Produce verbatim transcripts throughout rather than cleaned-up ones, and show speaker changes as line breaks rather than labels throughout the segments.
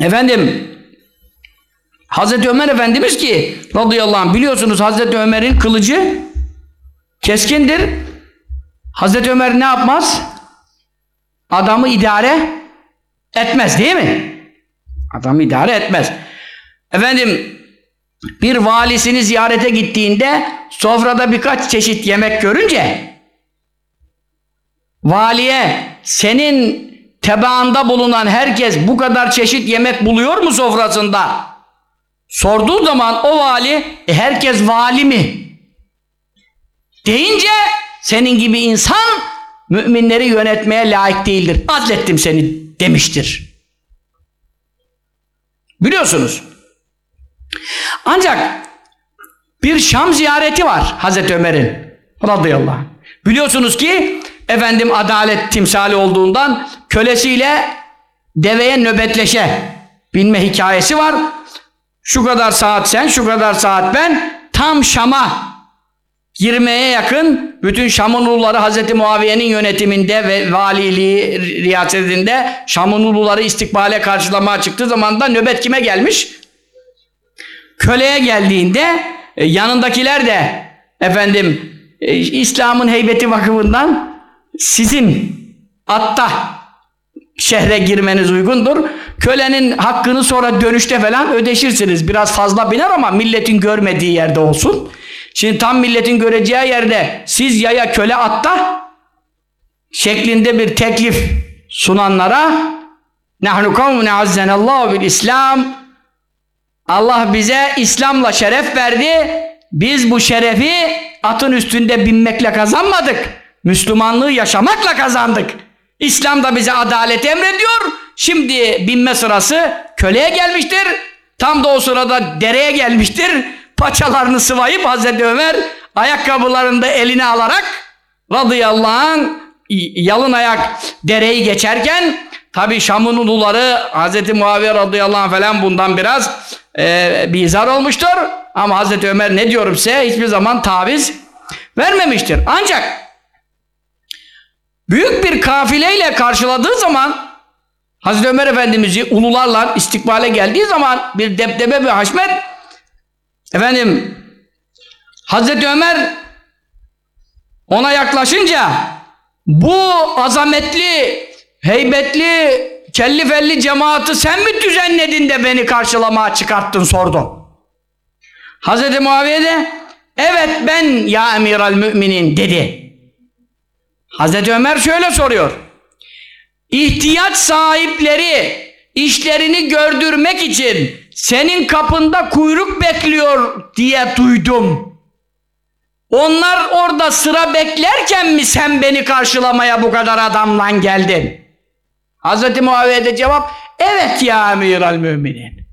efendim Hazreti Ömer Efendimiz ki radıyallahu anh, biliyorsunuz Hazreti Ömer'in kılıcı keskindir. Hazreti Ömer ne yapmaz? Adamı idare etmez, değil mi? Adamı idare etmez. Efendim bir valisini ziyarete gittiğinde sofrada birkaç çeşit yemek görünce valiye, senin tebaanda bulunan herkes bu kadar çeşit yemek buluyor mu sofrasında sorduğu zaman o vali, e, herkes vali mi deyince, senin gibi insan müminleri yönetmeye layık değildir, azlettim seni demiştir. Biliyorsunuz. Ancak bir Şam ziyareti var Hazreti Ömer'in radıyallahu anh. Biliyorsunuz ki efendim adalet timsali olduğundan kölesiyle deveye nöbetleşe binme hikayesi var. Şu kadar saat sen, şu kadar saat ben, tam Şam'a girmeye yakın bütün Şam'ın uluları Hazreti Muaviye'nin yönetiminde ve valiliği riyasetinde Şam'ın uluları istikbale karşılamaya çıktığı zaman da nöbet kime gelmiş? Köleye geldiğinde e, yanındakiler de efendim e, İslam'ın heybeti bakımından sizin atta şehre girmeniz uygundur. Kölenin hakkını sonra dönüşte falan ödeşirsiniz. Biraz fazla biner ama milletin görmediği yerde olsun. Şimdi tam milletin göreceği yerde siz yaya köle atta şeklinde bir teklif sunanlara nahnu kavmun azzenallahu bil İslam, Allah bize İslam'la şeref verdi. Biz bu şerefi atın üstünde binmekle kazanmadık. Müslümanlığı yaşamakla kazandık. İslam da bize adalet emrediyor. Şimdi binme sırası köleye gelmiştir. Tam da o sırada dereye gelmiştir. Paçalarını sıvayıp Hazreti Ömer ayakkabılarını da eline alarak radıyallahu anh yalın ayak dereyi geçerken, tabi Şam'ın uluları Hazreti Muaviye radıyallahu anh falan bundan biraz e, bizar olmuştur. Ama Hazreti Ömer ne diyorum size hiçbir zaman taviz vermemiştir. Ancak büyük bir kafileyle karşıladığı zaman Hazreti Ömer Efendimiz'i ulularla istikbale geldiği zaman bir debdebe ve haşmet, efendim Hazreti Ömer ona yaklaşınca bu azametli, heybetli, kelli felli cemaati sen mi düzenledin de beni karşılamaya çıkarttın sordu. Hazreti Muaviye de evet ben ya emiral müminin dedi. Hazreti Ömer şöyle soruyor. İhtiyaç sahipleri işlerini gördürmek için senin kapında kuyruk bekliyor diye duydum. Onlar orada sıra beklerken mi sen beni karşılamaya bu kadar adamla geldin? Hazreti Muaviye de cevap, evet ya emiral müminin.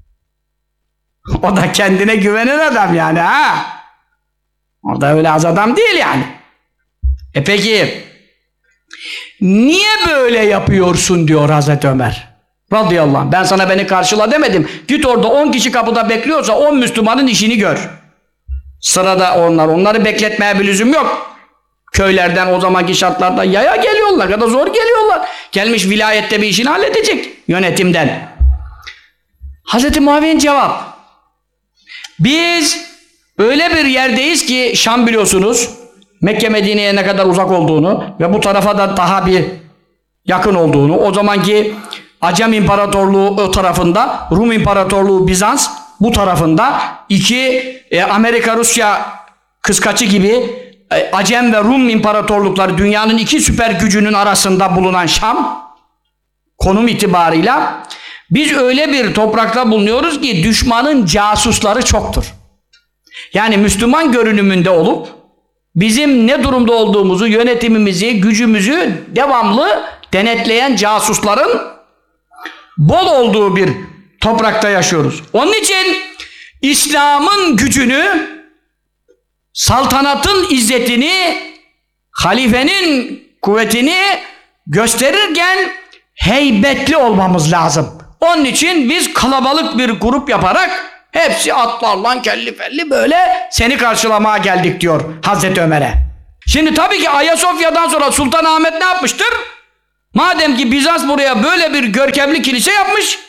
O da kendine güvenen adam yani ha. O da öyle az adam değil yani. E peki niye böyle yapıyorsun diyor Hazreti Ömer radıyallahu anh. Ben sana beni karşıla demedim. Git orada on kişi kapıda bekliyorsa on Müslümanın işini gör. Sırada onlar. Onları bekletmeye bir lüzum yok. Köylerden o zamanki şartlarda yaya geliyorlar ya da zor geliyorlar. Gelmiş vilayette bir işini halledecek yönetimden. Hazreti Muaviye'nin cevap. Biz öyle bir yerdeyiz ki Şam biliyorsunuz Mekke Medine'ye ne kadar uzak olduğunu ve bu tarafa da daha bir yakın olduğunu, o zamanki Acem İmparatorluğu o tarafında, Rum İmparatorluğu Bizans bu tarafında, iki e, Amerika Rusya kıskaçı gibi e, Acem ve Rum İmparatorlukları, dünyanın iki süper gücünün arasında bulunan Şam konum itibarıyla biz öyle bir toprakta bulunuyoruz ki düşmanın casusları çoktur. Yani Müslüman görünümünde olup bizim ne durumda olduğumuzu, yönetimimizi, gücümüzü devamlı denetleyen casusların bol olduğu bir toprakta yaşıyoruz. Onun için İslam'ın gücünü, saltanatın izzetini, halifenin kuvvetini gösterirken heybetli olmamız lazım. Onun için biz kalabalık bir grup yaparak hepsi atlarla kelli felli böyle seni karşılamaya geldik diyor Hazreti Ömer'e. Şimdi tabii ki Ayasofya'dan sonra Sultanahmet ne yapmıştır? Madem ki Bizans buraya böyle bir görkemli kilise yapmış,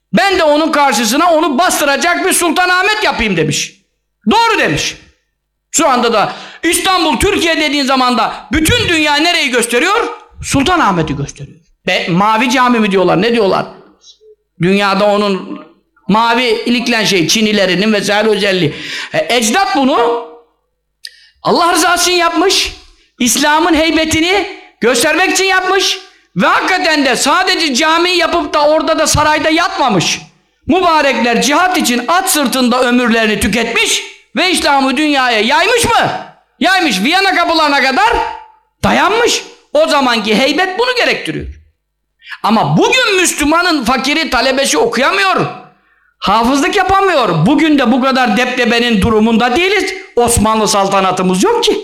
Ben de onun karşısına onu bastıracak bir Sultanahmet yapayım demiş. Doğru demiş. Şu anda da İstanbul, Türkiye dediğin zaman da bütün dünya nereyi gösteriyor? Sultanahmet'i gösteriyor. Ve mavi cami mi diyorlar, ne diyorlar? Dünyada onun mavi iliklen şey, Çinilerinin vesaire özelliği. E, ecdat bunu Allah rızası için yapmış. İslam'ın heybetini göstermek için yapmış. Ve hakikaten de sadece cami yapıp da orada da sarayda yatmamış. Mübarekler cihat için at sırtında ömürlerini tüketmiş ve İslam'ı dünyaya yaymış mı? Yaymış. Viyana kapılarına kadar dayanmış. O zamanki heybet bunu gerektiriyor. Ama bugün Müslümanın fakiri, talebesi okuyamıyor. Hafızlık yapamıyor. Bugün de bu kadar depdebenin durumunda değiliz. Osmanlı saltanatımız yok ki.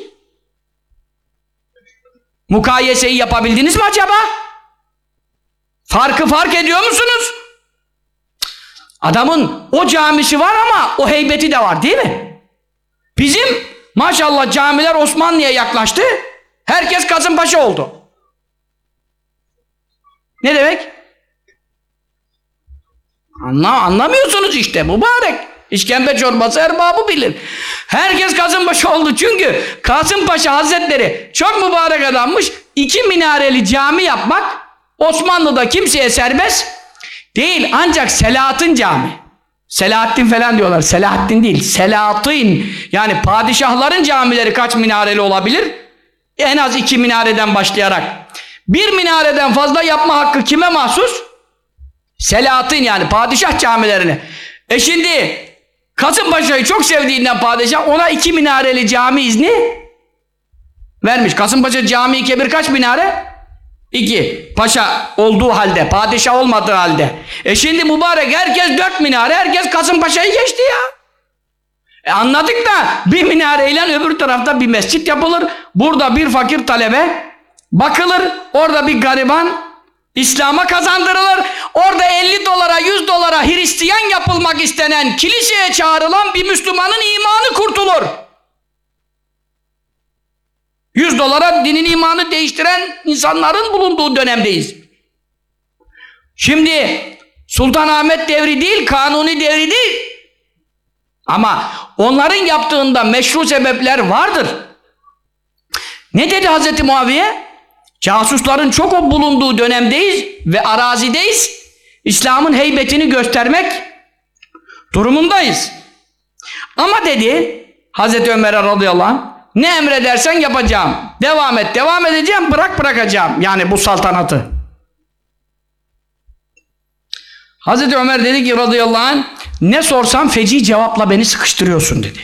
Mukayeseyi yapabildiniz mi acaba? Farkı fark ediyor musunuz? Adamın o camisi var ama o heybeti de var değil mi? Bizim maşallah camiler Osmanlı'ya yaklaştı. Herkes Kasımpaşa oldu. Ne demek? Anla, anlamıyorsunuz işte mübarek. İşkembe çorbası erbabı bilir. Herkes Kasımpaşa oldu çünkü Kasımpaşa Hazretleri çok mübarek adammış. İki minareli cami yapmak Osmanlı'da kimseye serbest değil, ancak Selahattin Cami. Selahattin falan diyorlar. Selahattin değil. Selahattin. Yani padişahların camileri kaç minareli olabilir? En az iki minareden başlayarak. Bir minareden fazla yapma hakkı kime mahsus? Selahattin, yani padişah camilerini. E şimdi Kasımpaşa'yı çok sevdiğinden padişah ona iki minareli cami izni vermiş. Kasımpaşa Camii Kebir kaç minare? İki. Paşa olduğu halde, padişah olmadığı halde. E şimdi mübarek herkes dört minare, herkes Kasımpaşa'yı geçti ya. E anladık da bir minareyle öbür tarafta bir mescit yapılır. Burada bir fakir talebe bakılır. Orada bir gariban İslam'a kazandırılır. Orada elli dolara, yüz dolara Hristiyan yapılmak istenen, kiliseye çağrılan bir Müslümanın imanı kurtulur. yüz dolara dinin imanı değiştiren insanların bulunduğu dönemdeyiz. Şimdi Sultanahmet devri değil, Kanuni devri değil. Ama onların yaptığında meşru sebepler vardır. Ne dedi Hazreti Muaviye? Casusların çok o bulunduğu dönemdeyiz ve arazideyiz. İslam'ın heybetini göstermek durumundayız. Ama dedi Hazreti Ömer'e radıyallahu anh, ne emredersen yapacağım. Devam et, devam edeceğim, bırak bırakacağım. Yani bu saltanatı. Hazreti Ömer dedi ki radıyallahu anh, ne sorsam feci cevapla beni sıkıştırıyorsun dedi.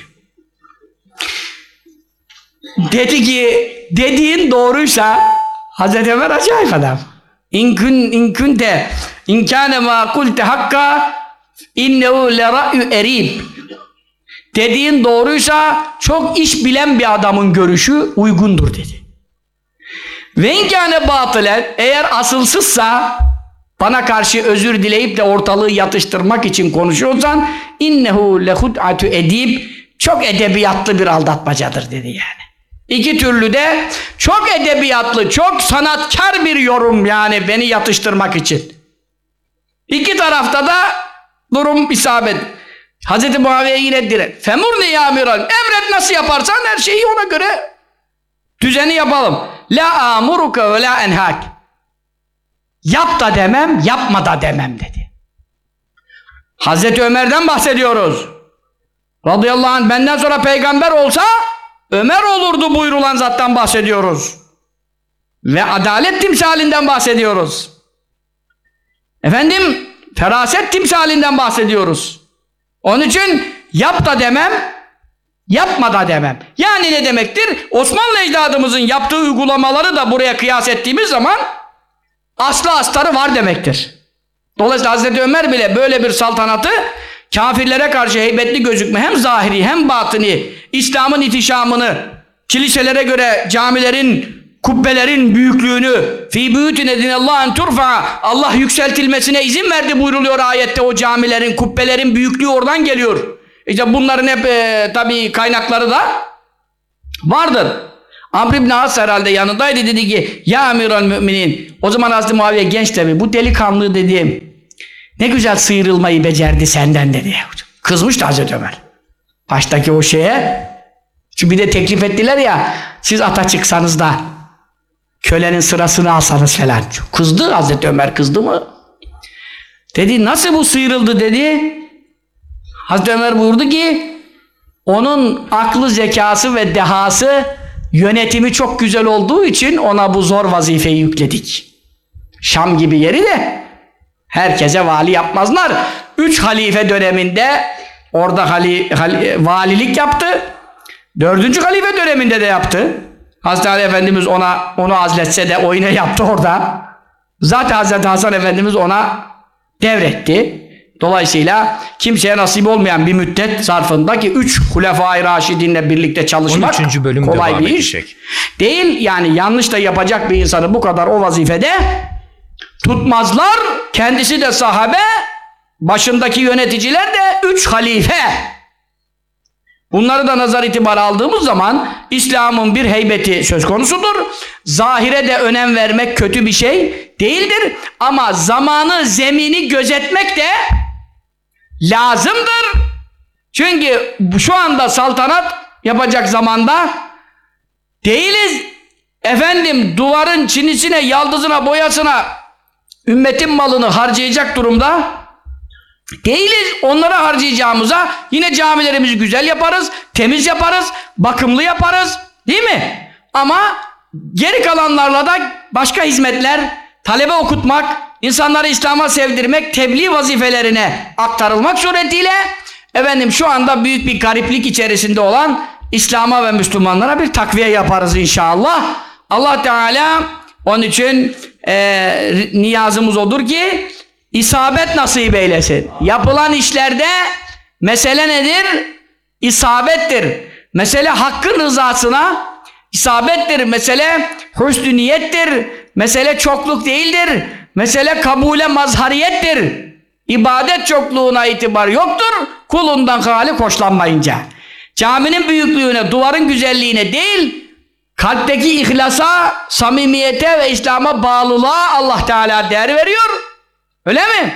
Dedi ki dediğin doğruysa, Hazreti Ömer acayip adam. İnkün inkünte inkâne mâ kulte hakka innehu le ra'yu erib. Dediğin doğruysa çok iş bilen bir adamın görüşü uygundur dedi. Ve inkâne batılen, eğer asılsızsa, bana karşı özür dileyip de ortalığı yatıştırmak için konuşuyorsan, innehu le hud'atu edib, çok edebiyatlı bir aldatmacadır dedi yani. İki türlü de çok edebiyatlı, çok sanatkar bir yorum, yani beni yatıştırmak için. İki tarafta da durum isabet. Hazreti Muaviye yine direkt. Femurni ya amiral. Emret, nasıl yaparsan her şeyi ona göre düzeni yapalım. La amuruka ve la enhak. Yap da demem, yapma da demem dedi. Hazreti Ömer'den bahsediyoruz. Radıyallahu anh, benden sonra peygamber olsa Ömer olurdu buyurulan zattan bahsediyoruz. Ve adalet timsalinden bahsediyoruz. Efendim, feraset timsalinden bahsediyoruz. Onun için yap da demem, yapma da demem. Yani ne demektir? Osmanlı ecdadımızın yaptığı uygulamaları da buraya kıyas ettiğimiz zaman aslı astarı var demektir. Dolayısıyla Hazreti Ömer bile böyle bir saltanatı kafirlere karşı heybetli gözükme, hem zahiri hem batini, İslam'ın itişamını, kiliselere göre camilerin, kubbelerin büyüklüğünü, fî buyûtin edinellâhen turfa, Allah yükseltilmesine izin verdi buyruluyor ayette. O camilerin, kubbelerin büyüklüğü oradan geliyor. İşte bunların hep e, tabii kaynakları da vardır. Amr ibn As herhalde yanındaydı, dedi ki ya amiral müminin, o zaman Hazreti Muaviye genç tabi, bu delikanlı dedi, Ne güzel sıyrılmayı becerdi senden dedi. Kızmıştı Hazreti Ömer. Baştaki o şeye. Çünkü bir de teklif ettiler ya, siz ata çıksanız da kölenin sırasını alsanız falan. Kızdı Hazreti Ömer, kızdı mı? Dedi nasıl bu sıyrıldı dedi. Hazreti Ömer buyurdu ki onun aklı, zekası ve dehası, yönetimi çok güzel olduğu için ona bu zor vazifeyi yükledik. Şam gibi yeri de herkese vali yapmazlar. Üç halife döneminde orada hali, hali, valilik yaptı. Dördüncü halife döneminde de yaptı. Hazreti Ali Efendimiz ona onu azletse de o yine yaptı orada. Zaten Hazreti Hasan Efendimiz ona devretti. Dolayısıyla kimseye nasip olmayan bir müddet zarfında ki üç Hulefai Raşidinle birlikte çalışmak kolay bir iş değil. Yani yanlış da yapacak bir insanı bu kadar o vazifede tutmazlar. Kendisi de sahabe, başındaki yöneticiler de üç halife. Bunları da nazar itibar aldığımız zaman İslam'ın bir heybeti söz konusudur. Zahire de önem vermek kötü bir şey değildir. Ama zamanı, zemini gözetmek de lazımdır. Çünkü şu anda saltanat yapacak zamanda değiliz. Efendim duvarın çinisine, yaldızına, boyasına ümmetin malını harcayacak durumda değiliz. Onlara harcayacağımıza yine camilerimizi güzel yaparız, temiz yaparız, bakımlı yaparız. Değil mi? Ama geri kalanlarla da başka hizmetler, talebe okutmak, insanları İslam'a sevdirmek, tebliğ vazifelerine aktarılmak suretiyle efendim şu anda büyük bir gariplik içerisinde olan İslam'a ve Müslümanlara bir takviye yaparız inşallah. Allah Teala onun için e, niyazımız odur ki isabet nasip eylesin. Yapılan işlerde mesele nedir? İsabettir. Mesele hakkın rızasına isabettir. Mesele hüsnü niyettir. Mesele çokluk değildir. Mesele kabule mazhariyettir. İbadet çokluğuna itibar yoktur. Kulundan hali hoşlanmayınca. Caminin büyüklüğüne, duvarın güzelliğine değil, kalpteki ihlasa, samimiyete ve İslam'a bağlılığa Allah Teala değer veriyor. Öyle mi?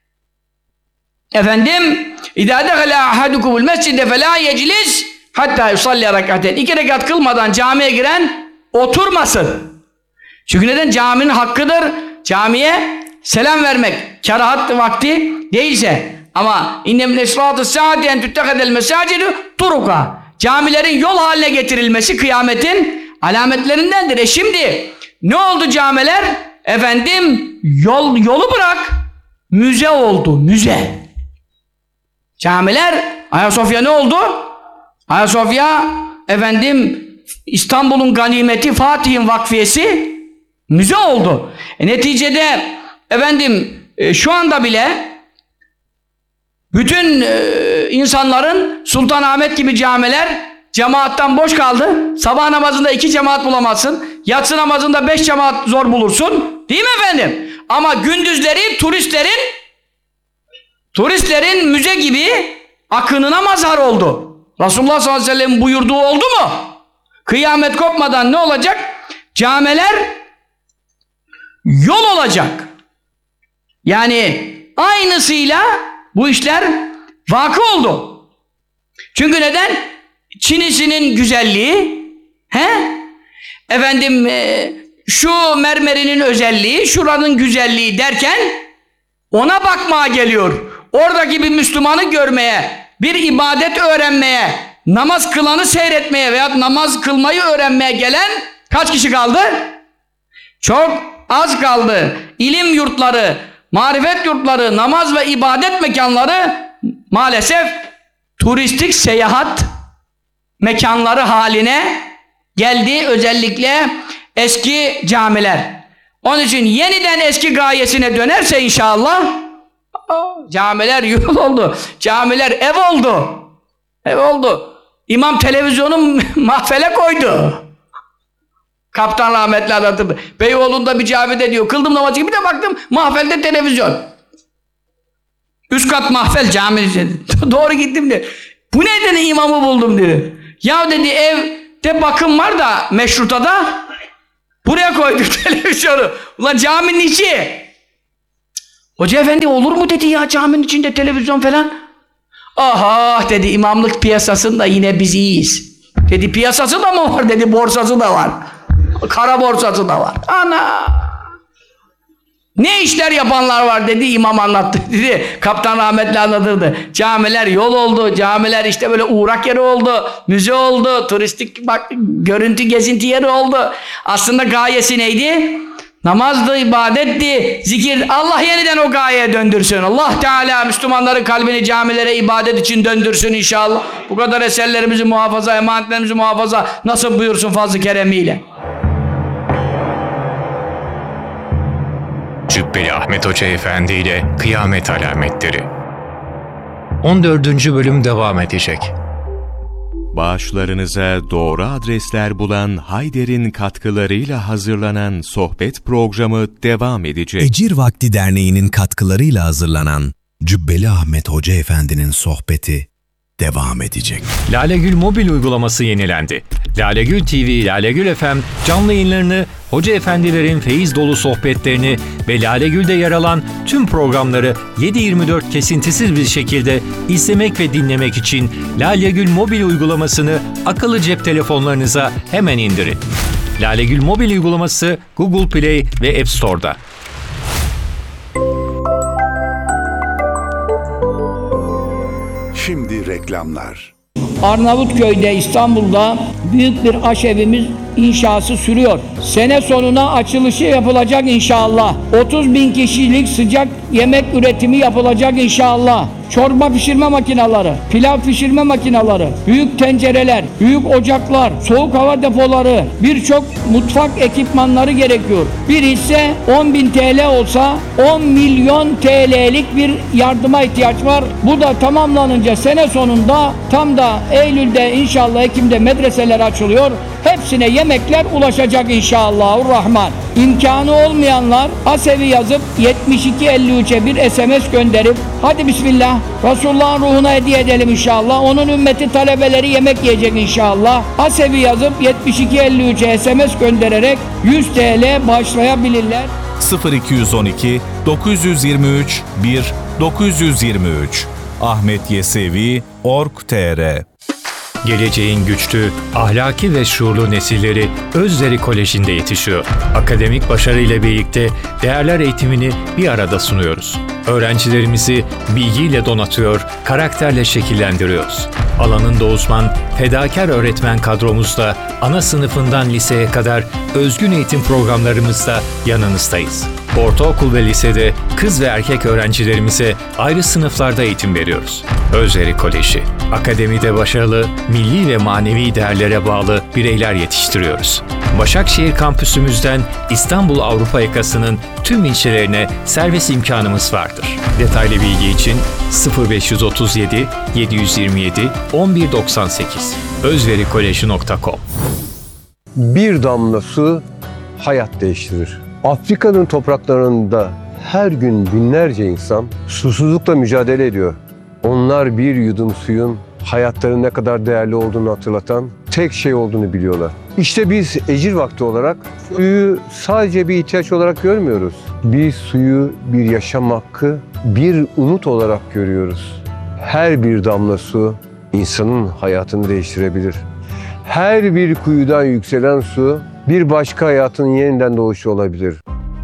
Efendim اِذَا دَخَلَ اَحَدُكُمُ الْمَسْجِدَ فَلَا يَجْلِسْ hatta yusalli rekaten. İki rekat kılmadan camiye giren oturmasın. Çünkü neden? Caminin hakkıdır. Camiye selam vermek. Kerahat vakti değilse. Ama inne min esrâtı saati en tuttekadel mesâcidu turuka. Camilerin yol haline getirilmesi kıyametin alametlerindendir. E şimdi ne oldu camiler? Efendim yol yolu bırak. Müze oldu. Müze. Camiler Ayasofya ne oldu? Ayasofya efendim İstanbul'un ganimeti, Fatih'in vakfiyesi müze oldu. E, neticede efendim e, şu anda bile bütün e, insanların Sultanahmet gibi camiler cemaattan boş kaldı. Sabah namazında iki cemaat bulamazsın. Yatsı namazında beş cemaat zor bulursun. Değil mi efendim? Ama gündüzleri turistlerin turistlerin müze gibi akınına mazhar oldu. Resulullah sallallahu aleyhi ve sellem buyurduğu oldu mu? Kıyamet kopmadan ne olacak? Camiler yol olacak. Yani aynısıyla bu işler vakı oldu. Çünkü neden? Çinisinin güzelliği, he? Efendim e, şu mermerinin özelliği, şuranın güzelliği derken ona bakmaya geliyor. Oradaki bir Müslümanı görmeye, bir ibadet öğrenmeye, namaz kılanı seyretmeye veya namaz kılmayı öğrenmeye gelen kaç kişi kaldı? Çok az kaldı. İlim yurtları, marifet yurtları, namaz ve ibadet mekanları maalesef turistik seyahat mekanları haline geldi. Özellikle eski camiler. Onun için yeniden eski gayesine dönerse inşallah camiler yol oldu. Camiler ev oldu. Ev oldu. İmam televizyonu mahfele koydu. Kaptan rahmetli anlatır. Beyoğlu'nda bir camide diyor. Kıldım namazı gibi de baktım mahfelde televizyon. Üst kat mahfel cami dedi. Doğru gittim dedi. Bu ne dedi, imamı buldum dedi. Ya dedi evde bakım var da Meşruta'da buraya koyduk televizyonu. Ulan caminin içi. Hoca efendi olur mu dedi ya caminin içinde televizyon falan. Aha dedi imamlık piyasasında yine biz iyiyiz. Dedi piyasası da mı var dedi borsası da var. Kara borsası da var. Ana! Ne işler yapanlar var dedi imam anlattı dedi. Kaptan rahmetli anlatırdı. Camiler yol oldu. Camiler işte böyle uğrak yeri oldu. Müze oldu. Turistik bak görüntü gezinti yeri oldu. Aslında gayesi neydi? Namazdı, ibadetti, zikir. Allah yeniden o gayeye döndürsün. Allah Teala Müslümanların kalbini camilere ibadet için döndürsün inşallah. Bu kadar eserlerimizi muhafaza, emanetlerimizi muhafaza nasıl buyursun fazl-ı keremiyle.
Cübbeli Ahmet Hoca Efendi ile Kıyamet Alametleri on dördüncü bölüm devam edecek.
Bağışlarınıza doğru adresler bulan Hayder'in katkılarıyla hazırlanan sohbet programı devam edecek.
Ecir Vakti Derneği'nin katkılarıyla hazırlanan Cübbeli Ahmet Hoca Efendi'nin sohbeti devam edecek.
Lalegül mobil uygulaması yenilendi. Lalegül T V, Lalegül F M canlı yayınlarını, hoca efendilerin feyiz dolu sohbetlerini ve Lalegül'de yer alan tüm programları yedi yirmi dört kesintisiz bir şekilde izlemek ve dinlemek için Lalegül mobil uygulamasını akıllı cep telefonlarınıza hemen indirin. Lalegül mobil uygulaması Google Play ve App Store'da.
Şimdi reklamlar.
Arnavutköy'de İstanbul'da büyük bir aşevimiz inşası sürüyor. Sene sonuna açılışı yapılacak inşallah. otuz bin kişilik sıcak yemek üretimi yapılacak inşallah. Çorba pişirme makineleri, pilav pişirme makineleri, büyük tencereler, büyük ocaklar, soğuk hava depoları, birçok mutfak ekipmanları gerekiyor. Bir hisse on bin T L olsa on milyon T L'lik bir yardıma ihtiyaç var. Bu da tamamlanınca sene sonunda tam da Eylül'de inşallah Ekim'de medreseler açılıyor. Hepsine yemekler ulaşacak inşallahurrahman. İmkanı olmayanlar Asevi yazıp yetmiş iki elli üçe bir S M S gönderip hadi bismillah Resulullah'ın ruhuna hediye edelim inşallah. Onun ümmeti talebeleri yemek yiyecek inşallah. Asevi yazıp yetmiş iki elli üçe S M S göndererek yüz T L bağışlayabilirler.
sıfır iki on iki dokuz yirmi üç bir dokuz yirmi üç Ahmet Yesevi nokta org nokta tr.
Geleceğin güçlü, ahlaki ve şuurlu nesilleri Özleri Koleji'nde yetişiyor. Akademik başarı ile birlikte değerler eğitimini bir arada sunuyoruz. Öğrencilerimizi bilgiyle donatıyor, karakterle şekillendiriyoruz. Alanında uzman, fedakar öğretmen kadromuzla ana sınıfından liseye kadar özgün eğitim programlarımızda yanınızdayız. Ortaokul ve lisede kız ve erkek öğrencilerimize ayrı sınıflarda eğitim veriyoruz. Özleri Koleji, akademide başarılı, milli ve manevi değerlere bağlı bireyler yetiştiriyoruz. Başakşehir kampüsümüzden İstanbul Avrupa yakasının tüm ilçelerine servis imkanımız vardır. Detaylı bilgi için sıfır beş otuz yedi yedi yirmi yedi on bir doksan sekiz özverikoleji nokta com.
Bir damla su hayat değiştirir. Afrika'nın topraklarında her gün binlerce insan susuzlukla mücadele ediyor. Onlar bir yudum suyun hayatlarının ne kadar değerli olduğunu hatırlatan tek şey olduğunu biliyorlar. İşte biz ecir vakti olarak suyu sadece bir ihtiyaç olarak görmüyoruz. Biz suyu bir yaşam hakkı, bir umut olarak görüyoruz. Her bir damla su insanın hayatını değiştirebilir. Her bir kuyudan yükselen su bir başka hayatın yeniden doğuşu olabilir.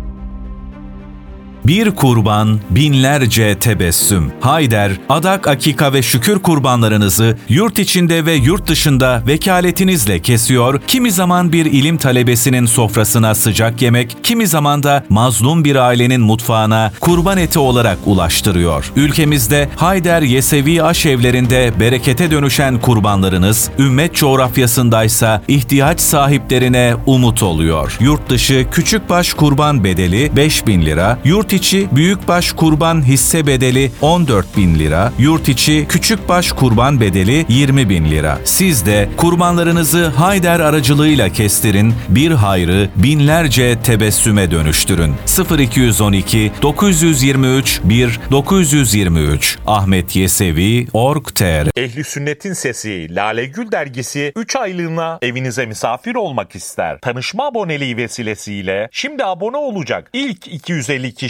Bir kurban, binlerce tebessüm. Hayder, adak, akika ve şükür kurbanlarınızı yurt içinde ve yurt dışında vekaletinizle kesiyor, kimi zaman bir ilim talebesinin sofrasına sıcak yemek, kimi zaman da mazlum bir ailenin mutfağına kurban eti olarak ulaştırıyor. Ülkemizde Hayder Yesevi aşevlerinde berekete dönüşen kurbanlarınız, ümmet coğrafyasındaysa ihtiyaç sahiplerine umut oluyor. Yurt dışı küçükbaş kurban bedeli beş bin lira, yurt içi büyükbaş kurban hisse bedeli on dört bin lira, yurt içi küçükbaş kurban bedeli yirmi bin lira. Siz de kurbanlarınızı Hayder aracılığıyla kestirin, bir hayrı binlerce tebessüme dönüştürün. sıfır iki on iki dokuz yirmi üç bir dokuz yirmi üç Ahmet Yesevi nokta org nokta tr.
Ehli Sünnet'in Sesi Lale Gül dergisi üç aylığına evinize misafir olmak ister. Tanışma aboneliği vesilesiyle şimdi abone olacak İlk iki yüz elli kişi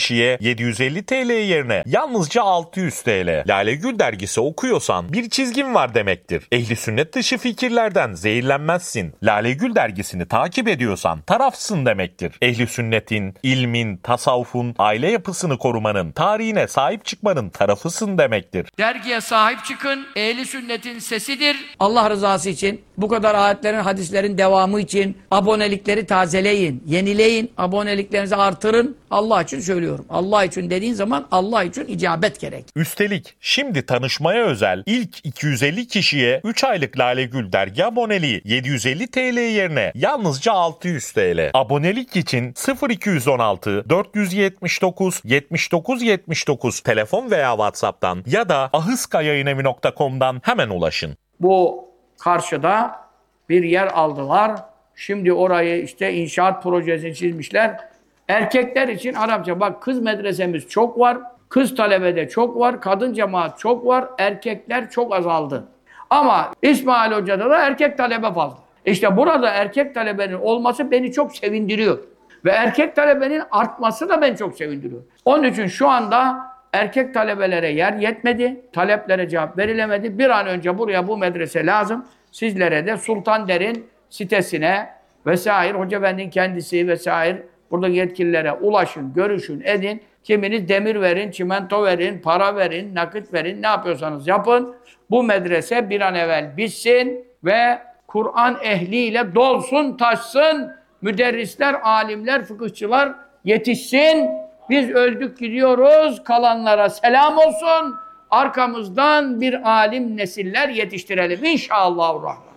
kişiye yedi yüz elli TL yerine yalnızca altı yüz TL. Lale Gül dergisi okuyorsan bir çizgin var demektir. Ehli sünnet dışı fikirlerden zehirlenmezsin. Lale Gül dergisini takip ediyorsan tarafsın demektir. Ehli sünnetin, ilmin, tasavvufun, aile yapısını korumanın, tarihine sahip çıkmanın tarafısın demektir.
Dergiye sahip çıkın. Ehli sünnetin sesidir. Allah rızası için, bu kadar ayetlerin, hadislerin devamı için abonelikleri tazeleyin, yenileyin, aboneliklerinizi artırın. Allah için söylüyorum. Allah için dediğin zaman Allah için icabet gerek.
Üstelik şimdi tanışmaya özel ilk iki yüz elli kişiye üç aylık Lale Gül dergi aboneliği yedi yüz elli TL yerine yalnızca altı yüz TL. Abonelik için sıfır iki yüz on altı dört yüz yetmiş dokuz yetmiş dokuz yetmiş dokuz telefon veya WhatsApp'tan ya da ahıskayayınevi nokta com'dan hemen ulaşın.
Bu karşıda bir yer aldılar. Şimdi orayı işte inşaat projesini çizmişler. Erkekler için Arapça, bak kız medresemiz çok var. Kız talebede çok var. Kadın cemaat çok var. Erkekler çok azaldı. Ama İsmail Hoca'da da erkek talebe fazla. İşte burada erkek talebenin olması beni çok sevindiriyor. Ve erkek talebenin artması da beni çok sevindiriyor. Onun için şu anda erkek talebelere yer yetmedi. Taleplere cevap verilemedi. Bir an önce buraya bu medrese lazım. Sizlere de Sultan Der'in sitesine vesaire, Hoca Efendi'nin kendisi vesaire buradaki yetkililere ulaşın, görüşün, edin. Kiminiz demir verin, çimento verin, para verin, nakit verin, ne yapıyorsanız yapın. Bu medrese bir an evvel bitsin ve Kur'an ehliyle dolsun, taşsın. Müderrisler, alimler, fıkıhçılar yetişsin. Biz öldük gidiyoruz, kalanlara selam olsun. Arkamızdan bir alim nesiller yetiştirelim inşallahurrahman.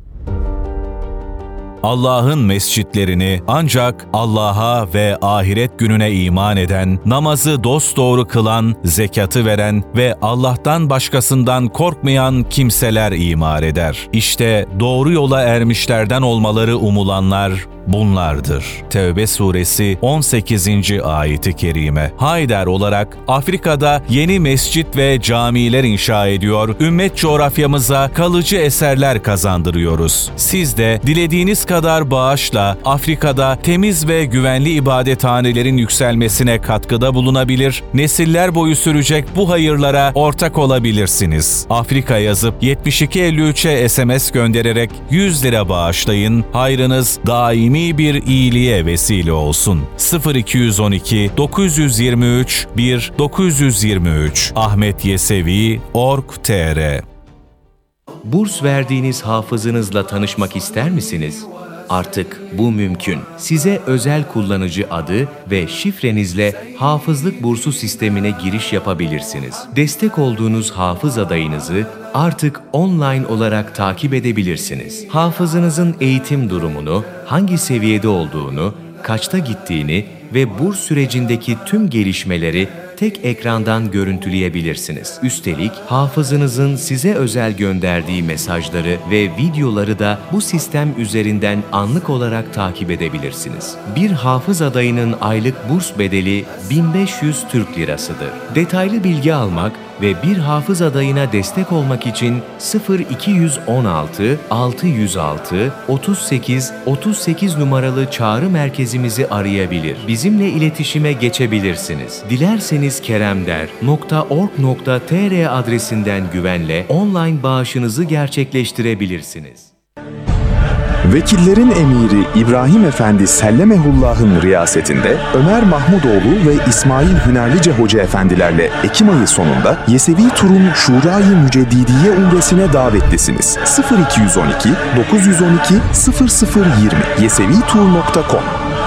Allah'ın mescitlerini ancak Allah'a ve ahiret gününe iman eden, namazı dosdoğru kılan, zekatı veren ve Allah'tan başkasından korkmayan kimseler imar eder. İşte doğru yola ermişlerden olmaları umulanlar bunlardır. Tevbe suresi on sekizinci ayeti kerime. Haydar olarak Afrika'da yeni mescit ve camiler inşa ediyor, ümmet coğrafyamıza kalıcı eserler kazandırıyoruz. Siz de dilediğiniz kadar bağışla Afrika'da temiz ve güvenli ibadethanelerin yükselmesine katkıda bulunabilir, nesiller boyu sürecek bu hayırlara ortak olabilirsiniz. Afrika yazıp yetmiş iki elli üçe S M S göndererek yüz lira bağışlayın, hayrınız daimi bir iyiliğe vesile olsun. sıfır iki yüz on iki dokuz yüz yirmi üç bir dokuz yüz yirmi üç Ahmet Yesevi nokta org nokta tr.
Burs verdiğiniz hafızınızla tanışmak ister misiniz? Artık bu mümkün. Size özel kullanıcı adı ve şifrenizle hafızlık bursu sistemine giriş yapabilirsiniz. Destek olduğunuz hafız adayınızı artık online olarak takip edebilirsiniz. Hafızınızın eğitim durumunu, hangi seviyede olduğunu, kaçta gittiğini ve burs sürecindeki tüm gelişmeleri tek ekrandan görüntüleyebilirsiniz. Üstelik hafızınızın size özel gönderdiği mesajları ve videoları da bu sistem üzerinden anlık olarak takip edebilirsiniz. Bir hafız adayının aylık burs bedeli bin beş yüz Türk Lirasıdır. Detaylı bilgi almak ve bir hafız adayına destek olmak için sıfır iki yüz on altı altı yüz altı otuz sekiz otuz sekiz numaralı çağrı merkezimizi arayabilir. Bizimle iletişime geçebilirsiniz. Dilerseniz keremder nokta org nokta tr adresinden güvenle online bağışınızı gerçekleştirebilirsiniz.
Vekillerin emiri İbrahim Efendi Sellemehullah'ın riyasetinde Ömer Mahmudoğlu ve İsmail Hünerlice Hoca Efendilerle Ekim ayı sonunda Yesevi Tur'un Şura-i Müceddidiye Umresine davetlisiniz. sıfır iki yüz on iki dokuz yüz on iki sıfır sıfır yirmi yesevi tur nokta com.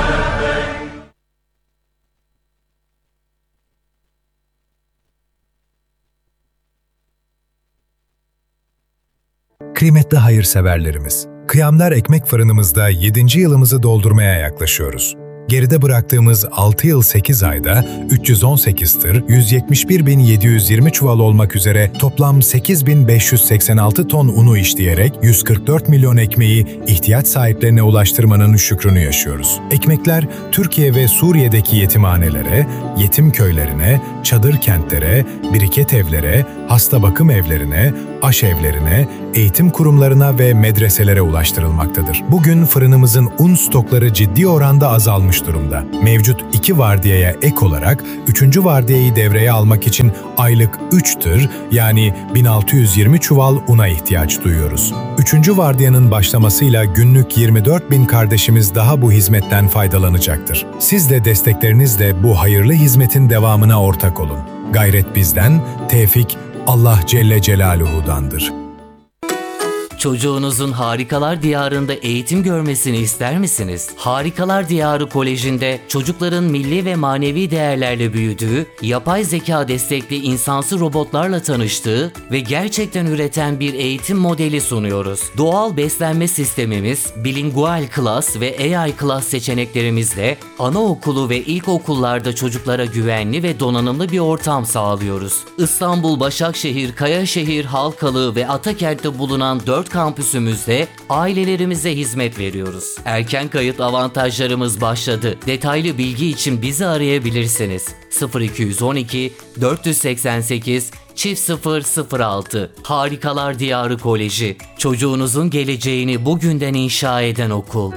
Kıymetli hayırseverlerimiz, Kıyamlar Ekmek Fırınımızda yedinci yılımızı doldurmaya yaklaşıyoruz. Geride bıraktığımız altı yıl sekiz ayda üç yüz on sekiz tır, yüz yetmiş bir bin yedi yüz yirmi çuval olmak üzere toplam sekiz bin beş yüz seksen altı ton unu işleyerek yüz kırk dört milyon ekmeği ihtiyaç sahiplerine ulaştırmanın şükrünü yaşıyoruz. Ekmekler Türkiye ve Suriye'deki yetimhanelere, yetim köylerine, çadır kentlere, biriket evlere, hasta bakım evlerine, aşevlerine, eğitim kurumlarına ve medreselere ulaştırılmaktadır. Bugün fırınımızın un stokları ciddi oranda azalmış durumda. Mevcut iki vardiyaya ek olarak üçüncü vardiyayı devreye almak için aylık üç tır yani bin altı yüz yirmi çuval una ihtiyaç duyuyoruz. Üçüncü vardiyanın başlamasıyla günlük yirmi dört bin kardeşimiz daha bu hizmetten faydalanacaktır. Siz de desteklerinizle bu hayırlı hizmetin devamına ortak olun. Gayret bizden, tevfik Allah Celle Celaluhu'dandır.
Çocuğunuzun Harikalar Diyarı'nda eğitim görmesini ister misiniz? Harikalar Diyarı Koleji'nde çocukların milli ve manevi değerlerle büyüdüğü, yapay zeka destekli insansı robotlarla tanıştığı ve gerçekten üreten bir eğitim modeli sunuyoruz. Doğal beslenme sistemimiz, bilingual class ve A I class seçeneklerimizle anaokulu ve ilkokullarda çocuklara güvenli ve donanımlı bir ortam sağlıyoruz. İstanbul, Başakşehir, Kayaşehir, Halkalı ve Atakent'te bulunan dört kampüsümüzde ailelerimize hizmet veriyoruz. Erken kayıt avantajlarımız başladı. Detaylı bilgi için bizi arayabilirsiniz. sıfır iki on iki dört seksen sekiz çift sıfır sıfır altı Harikalar Diyarı Koleji. Çocuğunuzun geleceğini bugünden inşa eden okul.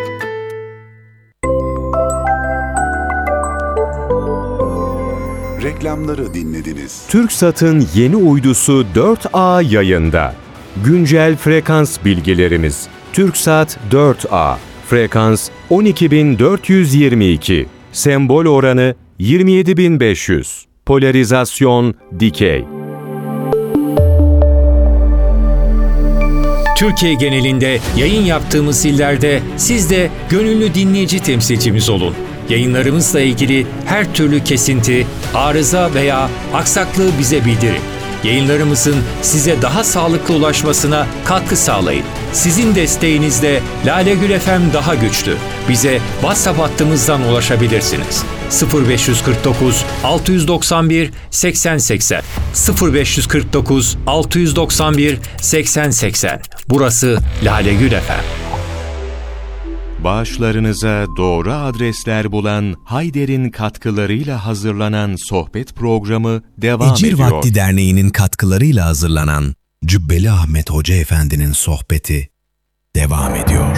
Reklamları dinlediniz.
TürkSat'ın yeni uydusu dört A yayında. Güncel frekans bilgilerimiz. TürkSat dört A. Frekans on iki bin dört yüz yirmi iki. Sembol oranı yirmi yedi bin beş yüz. Polarizasyon dikey.
Türkiye genelinde yayın yaptığımız illerde siz de gönüllü dinleyici temsilcimiz olun. Yayınlarımızla ilgili her türlü kesinti, arıza veya aksaklığı bize bildirin. Yayınlarımızın size daha sağlıklı ulaşmasına katkı sağlayın. Sizin desteğinizle Lale Gül F M daha güçlü. Bize WhatsApp hattımızdan ulaşabilirsiniz. sıfır beş kırk dokuz altı doksan bir seksen seksen sıfır beş kırk dokuz altı doksan bir seksen seksen. Burası Lale Gül F M.
Bağışlarınıza doğru adresler bulan Hayder'in katkılarıyla hazırlanan sohbet programı devam
Ecir
ediyor.
Vakti Derneği'nin katkılarıyla hazırlanan Cübbeli Ahmet Hoca Efendi'nin sohbeti devam ediyor.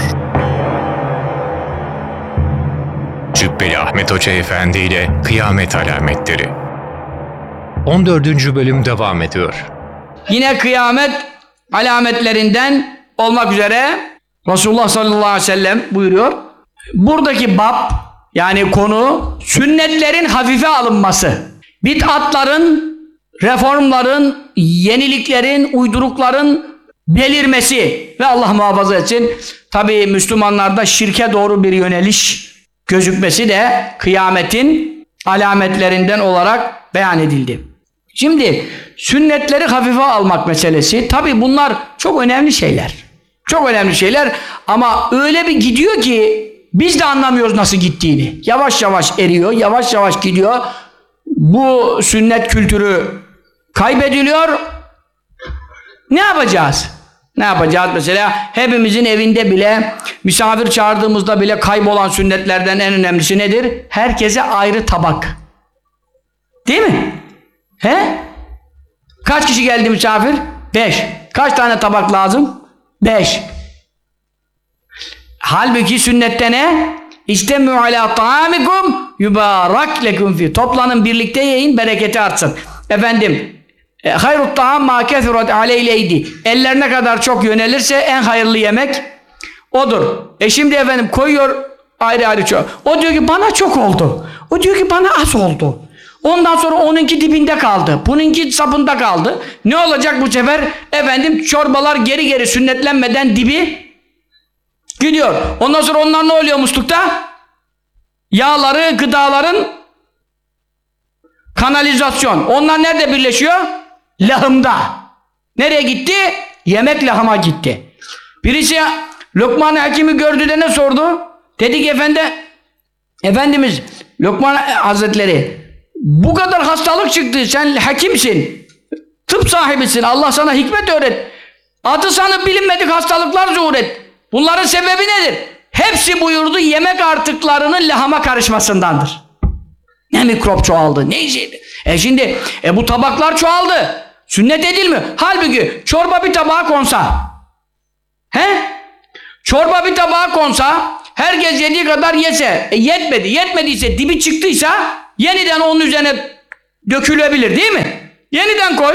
Cübbeli Ahmet Hoca Efendi ile Kıyamet Alametleri on dördüncü bölüm devam ediyor.
Yine kıyamet alametlerinden olmak üzere Resulullah sallallahu aleyhi ve sellem buyuruyor. Buradaki bab yani konu sünnetlerin hafife alınması. Bid'atların, reformların, yeniliklerin, uydurukların belirmesi ve Allah muhafaza etsin. Tabii Müslümanlarda şirke doğru bir yöneliş gözükmesi de kıyametin alametlerinden olarak beyan edildi. Şimdi sünnetleri hafife almak meselesi, tabii bunlar çok önemli şeyler. Çok önemli şeyler ama öyle bir gidiyor ki biz de anlamıyoruz nasıl gittiğini. Yavaş yavaş eriyor, yavaş yavaş gidiyor. Bu sünnet kültürü kaybediliyor. Ne yapacağız? Ne yapacağız? Mesela hepimizin evinde bile, misafir çağırdığımızda bile kaybolan sünnetlerden en önemlisi nedir? Herkese ayrı tabak. Değil mi? He? Kaç kişi geldi misafir? Beş. Kaç tane tabak lazım? Beş. Halbuki sünnette ne? İstemû alâ ta'âmikum yubarak lekum fî. Toplanın birlikte yiyin, bereketi artsın. Efendim, hayrut ta'am mâ kethurat aleyleydi. Eller ne kadar çok yönelirse en hayırlı yemek odur. E şimdi efendim koyuyor ayrı ayrı çok. O diyor ki bana çok oldu. O diyor ki bana az oldu. Ondan sonra onunki dibinde kaldı. Bununki sapında kaldı. Ne olacak bu sefer? Efendim çorbalar geri geri sünnetlenmeden dibi gidiyor. Ondan sonra onlar ne oluyor muslukta? Yağları, gıdaların kanalizasyon. Onlar nerede birleşiyor? Lahımda. Nereye gitti? Yemek lahıma gitti. Birisi Lokman Hakim'i gördü de ne sordu? Dedi ki efendi, Efendimiz Lokman Hazretleri bu kadar hastalık çıktı. Sen hakimsin. Tıp sahibisin. Allah sana hikmet öğret. Adı sanı bilinmedik hastalıklar zuhur et. Bunların sebebi nedir? Hepsi buyurdu yemek artıklarının lahama karışmasındandır. Ne mikrop çoğaldı, ne şeydi. E şimdi e bu tabaklar çoğaldı. Sünnet edilmiyor. Halbuki çorba bir tabağa konsa, he? Çorba bir tabağa konsa, herkes yediği kadar yese, e yetmedi, yetmediyse, dibi çıktıysa yeniden onun üzerine dökülebilir değil mi? Yeniden koy.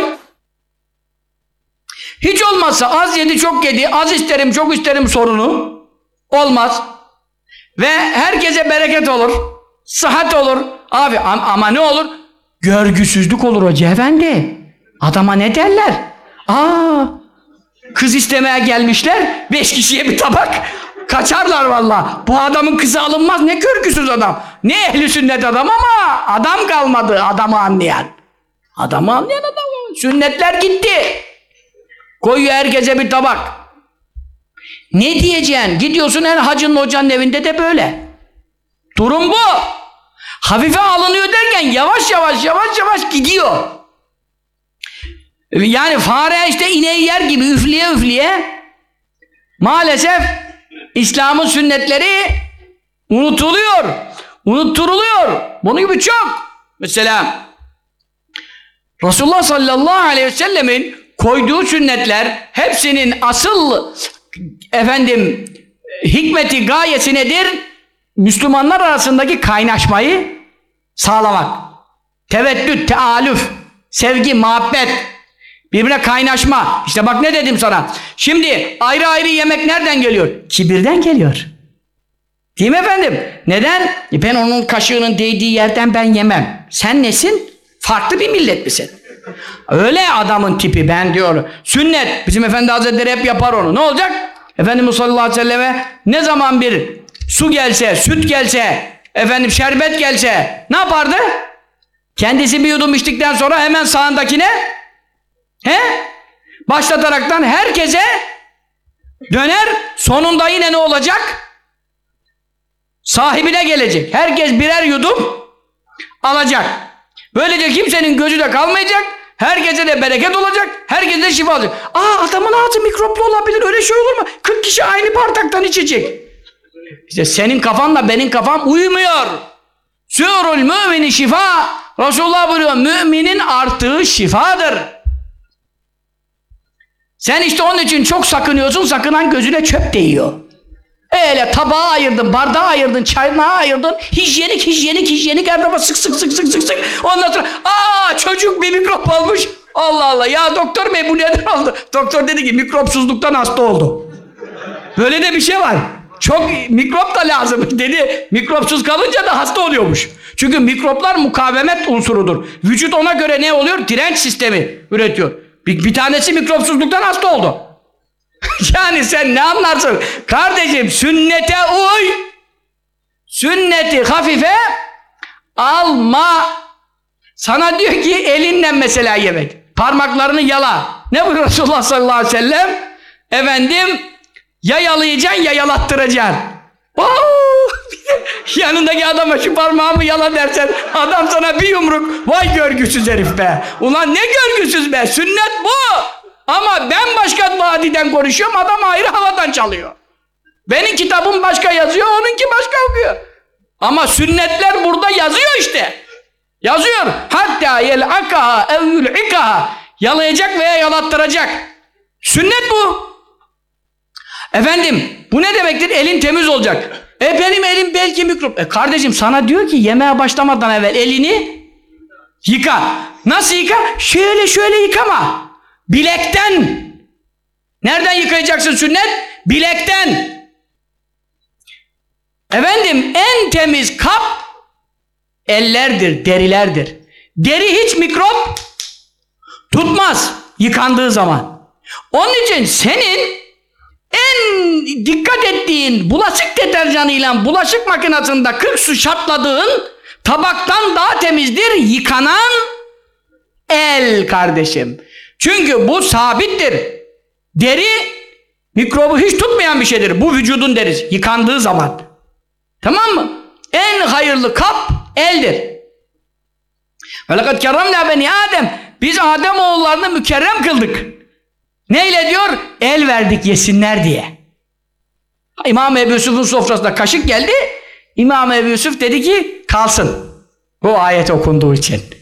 Hiç olmazsa az yedi çok yedi, az isterim çok isterim sorunu olmaz. Ve herkese bereket olur, sıhhat olur. Abi ama, ama ne olur? Görgüsüzlük olur hoca efendi. Adama ne derler? Aa, kız istemeye gelmişler, beş kişiye bir tabak. Kaçarlar vallahi. Bu adamın kızı alınmaz. Ne görgüsüz adam. Ne ehli sünnet adam ama adam kalmadı adamı anlayan. Adamı anlayan adam. Sünnetler gitti. Koyuyor herkese bir tabak. Ne diyeceksin? Gidiyorsun her hacının hocanın evinde de böyle. Durum bu. Hafife alınıyor derken yavaş yavaş yavaş yavaş gidiyor. Yani fare işte ineği yer gibi üfleye üfleye maalesef İslam'ın sünnetleri unutuluyor. Unutturuluyor. Bunun gibi çok. Mesela Resulullah sallallahu aleyhi ve sellemin koyduğu sünnetler hepsinin asıl efendim hikmeti, gayesi nedir? Müslümanlar arasındaki kaynaşmayı sağlamak. Teveddüt, tealüf, sevgi, muhabbet, birbirine kaynaşma. İşte bak ne dedim sana. Şimdi ayrı ayrı yemek nereden geliyor? Kibirden geliyor. Değil mi efendim? Neden? E ben onun kaşığının değdiği yerden ben yemem. Sen nesin? Farklı bir millet misin? Öyle adamın tipi ben diyor. Sünnet. Bizim Efendi Hazretleri hep yapar onu. Ne olacak? Efendimiz sallallahu aleyhi ve selleme ne zaman bir su gelse, süt gelse, efendim şerbet gelse ne yapardı? Kendisi bir yudum içtikten sonra hemen sağındakine he? Başlataraktan herkese döner, sonunda yine ne olacak? Sahibine gelecek. Herkes birer yudum alacak. Böylece kimsenin gözü de kalmayacak. Herkese de bereket olacak. Herkese de şifa olacak. Aa adamın ağzı mikroplu olabilir. Öyle şey olur mu? kırk kişi aynı bardaktan içecek. İşte senin kafanla benim kafam uymuyor. Sürül mümini şifa. Resulullah buyuruyor. Müminin artığı şifadır. Sen işte onun için çok sakınıyorsun. Sakınan gözüne çöp değiyor. Öyle tabağa ayırdın, bardağa ayırdın, çaynağa ayırdın. Hijyenik, hijyenik, hijyenik. Her defa sık sık sık sık sık sık. Ondan sonra aa çocuk bir mikrop olmuş. Allah Allah ya doktor bey bu neden oldu? Doktor dedi ki mikropsuzluktan hasta oldu. Böyle de bir şey var. Çok mikrop da lazım dedi. Mikropsuz kalınca da hasta oluyormuş. Çünkü mikroplar mukavemet unsurudur. Vücut ona göre ne oluyor? Direnç sistemi üretiyor. Bir, bir tanesi mikropsuzluktan hasta oldu. Yani sen ne anlarsın? Kardeşim sünnete uy. Sünneti hafife alma. Sana diyor ki elinle mesela yemek. Parmaklarını yala. Ne buyuruyor Resulullah sallallahu aleyhi ve sellem? Efendim ya yalayacaksın ya yalattıracaksın. Oo! Yanındaki adama şu parmağımı yala dersen adam sana bir yumruk. Vay görgüsüz herif be. Ulan ne görgüsüz be. Sünnet bu. Ama ben başka vadiden konuşuyorum. Adam ayrı havadan çalıyor. Benim kitabım başka yazıyor. Onunki başka okuyor. Ama sünnetler burada yazıyor işte. Yazıyor. Hatta yel'akaha ev yul'ikaha. Yalayacak veya yalattıracak. Sünnet bu. Efendim bu ne demektir? Elin temiz olacak. E benim elim belki mikrop. E kardeşim sana diyor ki yemeğe başlamadan evvel elini yıka. Nasıl yıka? Şöyle şöyle yıkama. Bilekten. Nereden yıkayacaksın sünnet? Bilekten. Efendim en temiz kap ellerdir, derilerdir. Deri hiç mikrop tutmaz yıkandığı zaman. Onun için senin en dikkat ettiğin bulaşık deterjanıyla bulaşık makinesinde kırk su şartladığın tabaktan daha temizdir yıkanan el kardeşim. Çünkü bu sabittir. Deri mikrobu hiç tutmayan bir şeydir. Bu vücudun derisi yıkandığı zaman. Tamam mı? En hayırlı kap eldir. وَلَقَدْ كَرَّمْنَا بَنِي Adem. Biz Adem oğullarını mükerrem kıldık. Neyle diyor? El verdik yesinler diye. İmam Ebu Yusuf'un sofrasında kaşık geldi. İmam Ebu Yusuf dedi ki kalsın. Bu ayet okunduğu için.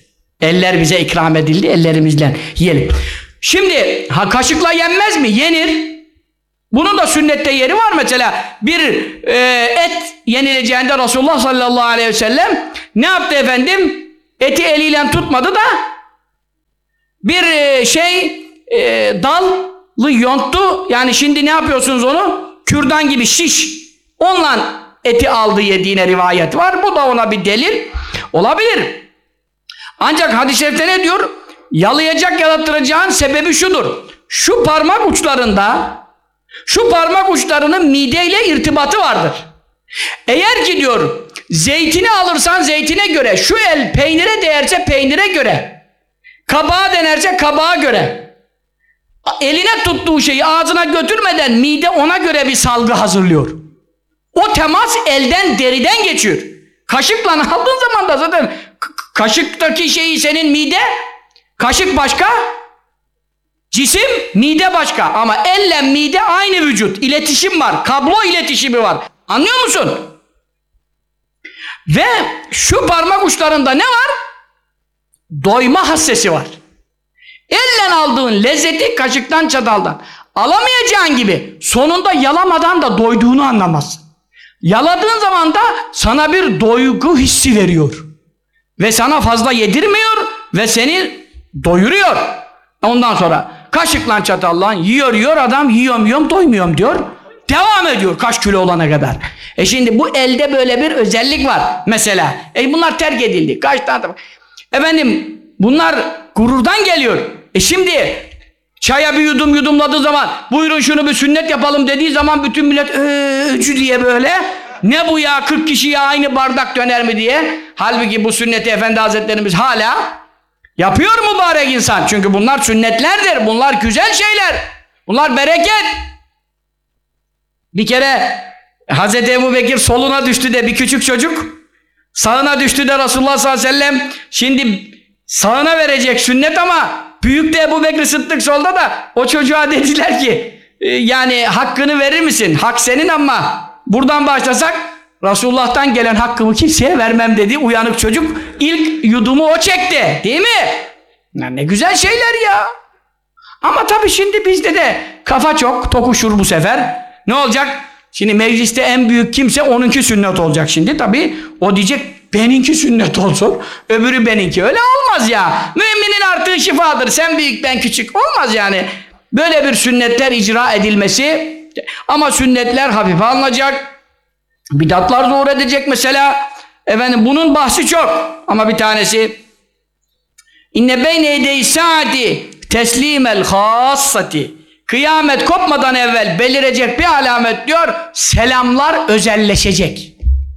Eller bize ikram edildi, ellerimizle yiyelim. Şimdi ha, kaşıkla yenmez mi? Yenir. Bunun da sünnette yeri var. Mesela bir e, et yenileceğinde Resulullah sallallahu aleyhi ve sellem ne yaptı efendim? Eti eliyle tutmadı da bir e, şey e, dallı yonttu. Yani şimdi ne yapıyorsunuz onu? Kürdan gibi şiş. Onunla eti aldı yediğine rivayet var. Bu da ona bir delil olabilir. Ancak hadis-i şerifte ne diyor? Yalayacak yalattıracağın sebebi şudur. Şu parmak uçlarında şu parmak uçlarının mideyle irtibatı vardır. Eğer ki diyor zeytini alırsan zeytine göre, şu el peynire değerse peynire göre, kabağa denerse kabağa göre, eline tuttuğu şeyi ağzına götürmeden mide ona göre bir salgı hazırlıyor. O temas elden deriden geçiyor. Kaşıkla aldığın zaman da zaten kaşıktaki şeyi senin mide, kaşık başka, cisim, mide başka. Ama elle mide aynı vücut. İletişim var. Kablo iletişimi var. Anlıyor musun? Ve şu parmak uçlarında ne var? Doyma hassesi var. Elle aldığın lezzeti kaşıktan, çataldan alamayacağın gibi sonunda yalamadan da doyduğunu anlamazsın. Yaladığın zaman da sana bir doygu hissi veriyor. Ve sana fazla yedirmiyor ve seni doyuruyor. Ondan sonra kaşıkla çatalla yiyor yiyor adam, yiyorum yiyorum doymuyorum diyor. Devam ediyor kaç kilo olana kadar. E şimdi bu elde böyle bir özellik var mesela. E bunlar terk edildi. Kaç tane efendim bunlar gururdan geliyor. E şimdi çaya bir yudum yudumladığı zaman buyurun şunu bir sünnet yapalım dediği zaman bütün millet öcü diye böyle, ne bu ya kırk kişiye aynı bardak döner mi diye. Halbuki bu sünneti Efendi Hazretlerimiz hala yapıyor mübarek insan. Çünkü bunlar sünnetlerdir. Bunlar güzel şeyler. Bunlar bereket. Bir kere Hazreti Ebubekir soluna düştü de bir küçük çocuk sağına düştü de Resulullah sallallahu aleyhi ve sellem şimdi sağına verecek sünnet ama büyük de Ebubekir Sıddık solda da o çocuğa dediler ki yani hakkını verir misin? Hak senin ama buradan başlasak Resulullah'tan gelen hakkımı kimseye vermem dedi uyanık çocuk. İlk yudumu o çekti. Değil mi? Ya ne güzel şeyler ya. Ama tabii şimdi bizde de kafa çok tokuşur bu sefer. Ne olacak? Şimdi mecliste en büyük kimse onunki sünnet olacak şimdi. Tabii o diyecek benimki sünnet olsun. Öbürü benimki. Öyle olmaz ya. Müminin artığı şifadır. Sen büyük ben küçük. Olmaz yani. Böyle bir sünnetler icra edilmesi. Ama sünnetler hafife alınacak. Bidatlar zuhur edecek mesela. Efendim bunun bahsi çok. Ama bir tanesi İnne beyne yedey saati teslimel hassati. Kıyamet kopmadan evvel belirecek bir alamet diyor. Selamlar özelleşecek.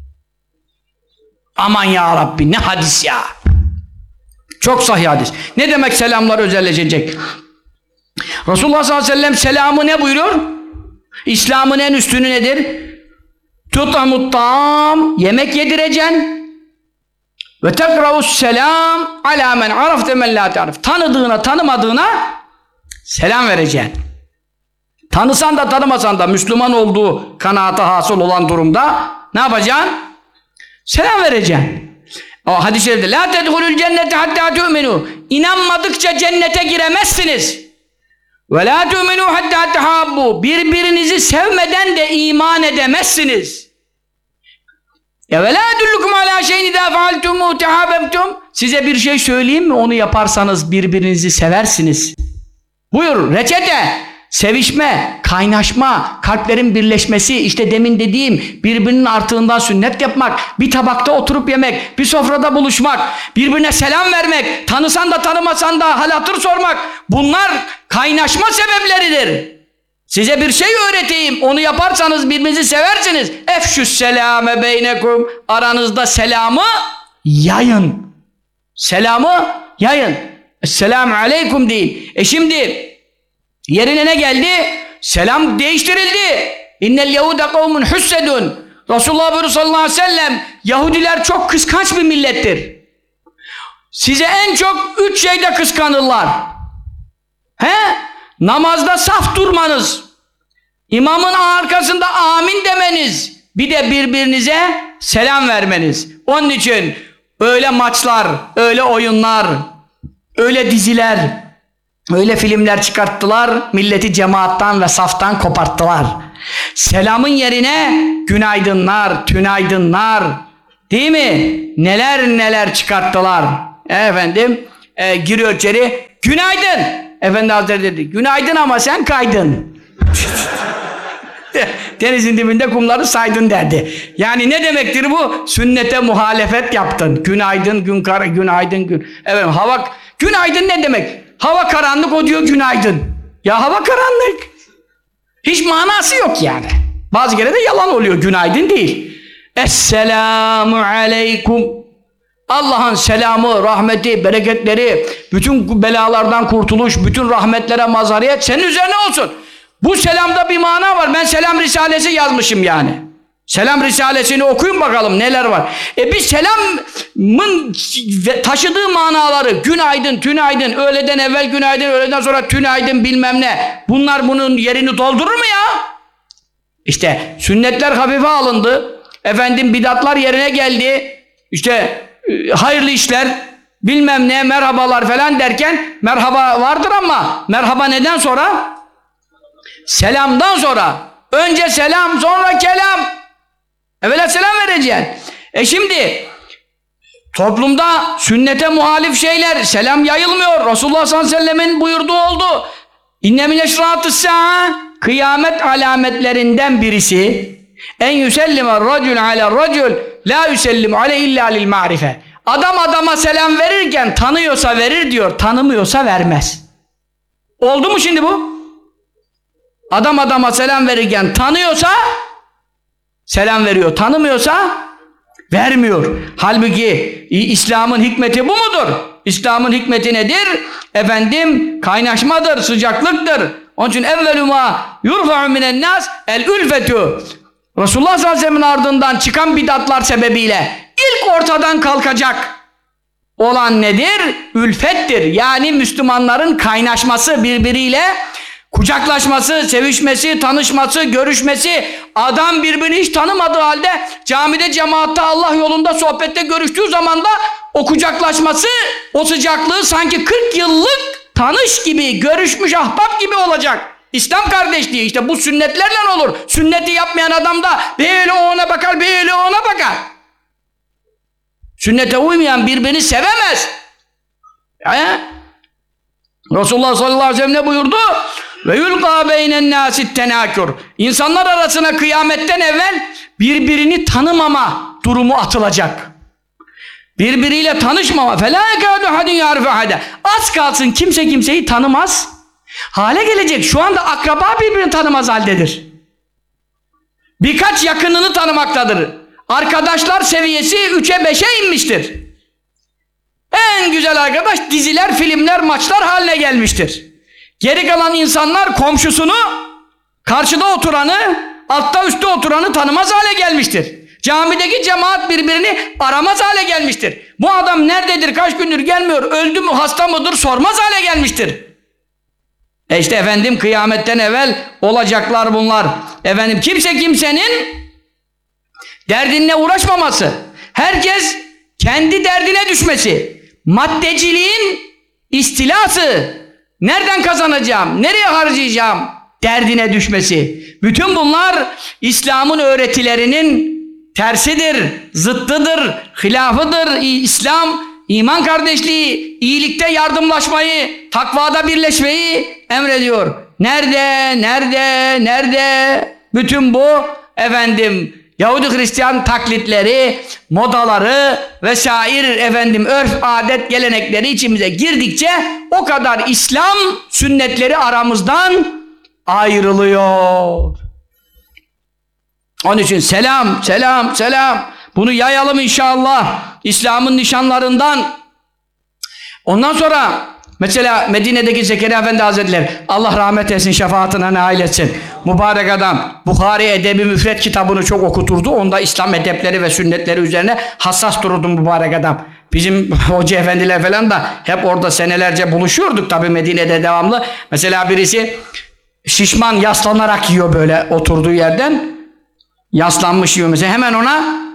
Aman ya Rabbi ne hadis ya. Çok sahih hadis. Ne demek selamlar özelleşecek? Resulullah sallallahu aleyhi ve sellem selamı ne buyuruyor? İslam'ın en üstünü nedir? Tut'amut ta'am, yemek yedireceksin. Ve tekra'us selam ala men arafte men la ta'rif. Tanıdığına tanımadığına selam vereceksin. Tanısan da tanımasan da Müslüman olduğu kanaata hasıl olan durumda ne yapacaksın? Selam vereceksin. O hadis-i şerifte la tedhulul cennete hatta tu'minu. İnanmadıkça cennete giremezsiniz. Ve la tu'minu hatta tahabbu. Birbirinizi sevmeden de iman edemezsiniz. Ya ve la edullukum ala şeyin idâ fealtum tehabbtum. Size bir şey söyleyeyim mi? Onu yaparsanız birbirinizi seversiniz. Buyur reçete. Sevişme, kaynaşma, kalplerin birleşmesi, işte demin dediğim birbirinin artığından sünnet yapmak, bir tabakta oturup yemek, bir sofrada buluşmak, birbirine selam vermek, tanısan da tanımasan da hal hatır sormak, bunlar kaynaşma sebepleridir. Size bir şey öğreteyim, onu yaparsanız birbirinizi seversiniz. Efşü's selame beynekum, aranızda selamı yayın. Selamı yayın. Esselamu aleyküm deyin. E şimdi yerine ne geldi? Selam değiştirildi. İnnel yehude kavmun hussedun. Resulullah buyuruyor sallallahu aleyhi ve sellem, Yahudiler çok kıskanç bir millettir. Size en çok üç şeyde kıskanırlar. He? Namazda saf durmanız, imamın arkasında amin demeniz, bir de birbirinize selam vermeniz. Onun için öyle maçlar, öyle oyunlar, öyle diziler, öyle filmler çıkarttılar, milleti cemaattan ve saftan koparttılar. Selamın yerine günaydınlar, tünaydınlar, değil mi? Neler neler çıkarttılar. Efendim, e, giriyor içeri, günaydın. Efendi Hazretleri dedi, günaydın ama sen kaydın. Denizin dibinde kumları saydın derdi. Yani ne demektir bu? Sünnete muhalefet yaptın. Günaydın, gün kar, günaydın, gün. Evet, hava, günaydın ne demek? Hava karanlık, o diyor günaydın. Ya hava karanlık. Hiç manası yok yani. Bazı kere de yalan oluyor, günaydın değil. Esselamu aleyküm. Allah'ın selamı, rahmeti, bereketleri, bütün belalardan kurtuluş, bütün rahmetlere mazhariyet senin üzerine olsun. Bu selamda bir mana var. Ben selam risalesi yazmışım yani. Selam risalesini okuyun bakalım neler var. E bir selamın taşıdığı manaları, günaydın, tünaydın, öğleden evvel günaydın, öğleden sonra tünaydın bilmem ne. Bunlar bunun yerini doldurur mu ya? İşte sünnetler hafife alındı. Efendim bidatlar yerine geldi. İşte hayırlı işler, bilmem ne, merhabalar falan derken merhaba vardır ama merhaba neden sonra? Selamdan sonra. Önce selam, sonra kelam. Evvela selam vereceksin. E şimdi toplumda sünnete muhalif şeyler, selam yayılmıyor. Resulullah sallallahu aleyhi ve sellemin buyurduğu oldu. İnne mineşrâtı sâ'a, kıyamet alametlerinden birisi en yüsellime racul ala racul la yüsellim aleyh illa lil ma'rife. Adam adama selam verirken tanıyorsa verir diyor, tanımıyorsa vermez. Oldu mu şimdi bu? Adam adama selam verirken tanıyorsa selam veriyor, tanımıyorsa vermiyor. Halbuki İslam'ın hikmeti bu mudur? İslam'ın hikmeti nedir? Efendim kaynaşmadır, sıcaklıktır. Onun için evvelü ma yurfa'u minen nas el ülfetü. Resulullah sallallahu aleyhi ve sellem'in ardından çıkan bidatlar sebebiyle ilk ortadan kalkacak olan nedir? Ülfettir. Yani Müslümanların kaynaşması, birbiriyle kucaklaşması, sevişmesi, tanışması, görüşmesi. Adam birbirini hiç tanımadığı halde camide, cemaatte, Allah yolunda, sohbette görüştüğü zaman da o kucaklaşması, o sıcaklığı sanki kırk yıllık tanış gibi, görüşmüş ahbap gibi olacak. İslam kardeşliği işte bu sünnetlerle olur. Sünneti yapmayan adam da böyle ona bakar, böyle ona bakar. Sünnete uymayan birbirini sevemez. He? Resulullah sallallahu aleyhi ve sellem ne buyurdu? Ve yulqa beynen nasit tenakür. İnsanlar arasına kıyametten evvel birbirini tanımama durumu atılacak. Birbiriyle tanışmama. Fela yekâdu hadin ya'rifu hada. Az kalsın kimse kimseyi tanımaz hale gelecek. Şu anda akraba birbirini tanımaz haldedir. Birkaç yakınını tanımaktadır. Arkadaşlar seviyesi üçe beşe inmiştir. En güzel arkadaş diziler, filmler, maçlar haline gelmiştir. Geri kalan insanlar komşusunu, karşıda oturanı, altta üstte oturanı tanımaz hale gelmiştir. Camideki cemaat birbirini aramaz hale gelmiştir. Bu adam nerededir, kaç gündür gelmiyor, öldü mü, hasta mıdır sormaz hale gelmiştir. E işte efendim kıyametten evvel olacaklar bunlar. Efendim kimse kimsenin derdinle uğraşmaması, herkes kendi derdine düşmesi, maddeciliğin istilası, nereden kazanacağım, nereye harcayacağım derdine düşmesi. Bütün bunlar İslam'ın öğretilerinin tersidir, zıttıdır, hilafıdır. İslam, iman kardeşliği, iyilikte yardımlaşmayı, takvada birleşmeyi emrediyor. Nerede, nerede, nerede? Bütün bu efendim Yahudi Hristiyan taklitleri, modaları vesaire efendim örf, adet, gelenekleri içimize girdikçe o kadar İslam sünnetleri aramızdan ayrılıyor. Onun için selam, selam, selam. Bunu yayalım inşallah. İslam'ın nişanlarından. Ondan sonra mesela Medine'deki Zekeriya Efendi Hazretleri, Allah rahmet etsin, şefaatine nail etsin. Mübarek adam Bukhari Edebi Müfret kitabını çok okuturdu. Onda İslam edepleri ve sünnetleri üzerine hassas dururdu mübarek adam. Bizim hoca efendiler falan da hep orada senelerce buluşuyorduk tabii Medine'de devamlı. Mesela birisi şişman yaslanarak yiyor böyle oturduğu yerden. Yaslanmış yiyor mesela. Hemen ona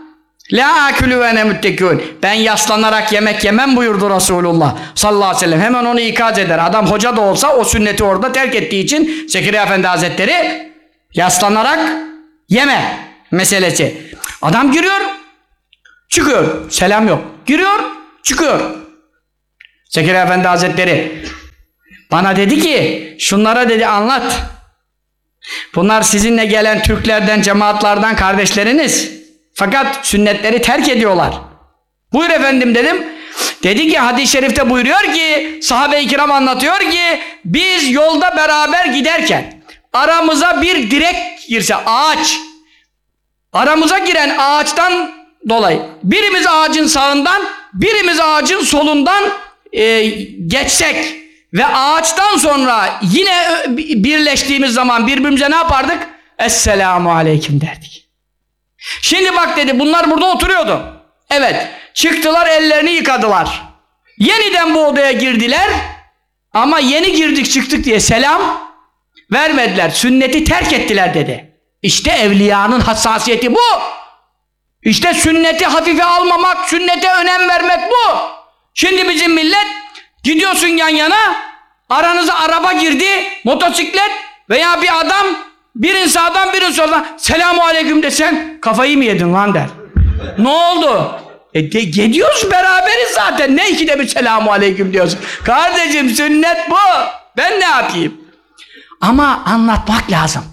La akülü ve ne müttekûn. Ben yaslanarak yemek yemem buyurdu Resulullah sallallahu aleyhi ve sellem. Hemen onu ikaz eder. Adam hoca da olsa o sünneti orada terk ettiği için Zekeriya Efendi Hazretleri yaslanarak yeme meselesi. Adam giriyor, çıkıyor. Selam yok. Giriyor, çıkıyor. Zekeriya Efendi Hazretleri bana dedi ki, şunlara dedi anlat. Bunlar sizinle gelen Türklerden, cemaatlardan kardeşleriniz. Fakat sünnetleri terk ediyorlar. Buyur efendim dedim. Dedi ki hadis-i şerifte buyuruyor ki, sahabe-i kiram anlatıyor ki, biz yolda beraber giderken aramıza bir direk girse, ağaç, aramıza giren ağaçtan dolayı birimiz ağacın sağından, birimiz ağacın solundan e, geçsek ve ağaçtan sonra yine birleştiğimiz zaman birbirimize ne yapardık? Esselamu aleyküm derdik. Şimdi bak dedi, bunlar burada oturuyordu. Evet, çıktılar, ellerini yıkadılar. Yeniden bu odaya girdiler ama yeni girdik çıktık diye selam vermediler. Sünneti terk ettiler dedi. İşte evliyanın hassasiyeti bu. İşte sünneti hafife almamak, sünnete önem vermek bu. Şimdi bizim millet, gidiyorsun yan yana, aranıza araba girdi, motosiklet veya bir adam, birin sağdan birin soldan selamu aleyküm desen kafayı mı yedin lan der. Ne oldu? E de, gidiyoruz beraberiz zaten, ne ikide bir selamu aleyküm diyorsun. Kardeşim sünnet bu. Ben ne yapayım? Ama anlatmak lazım.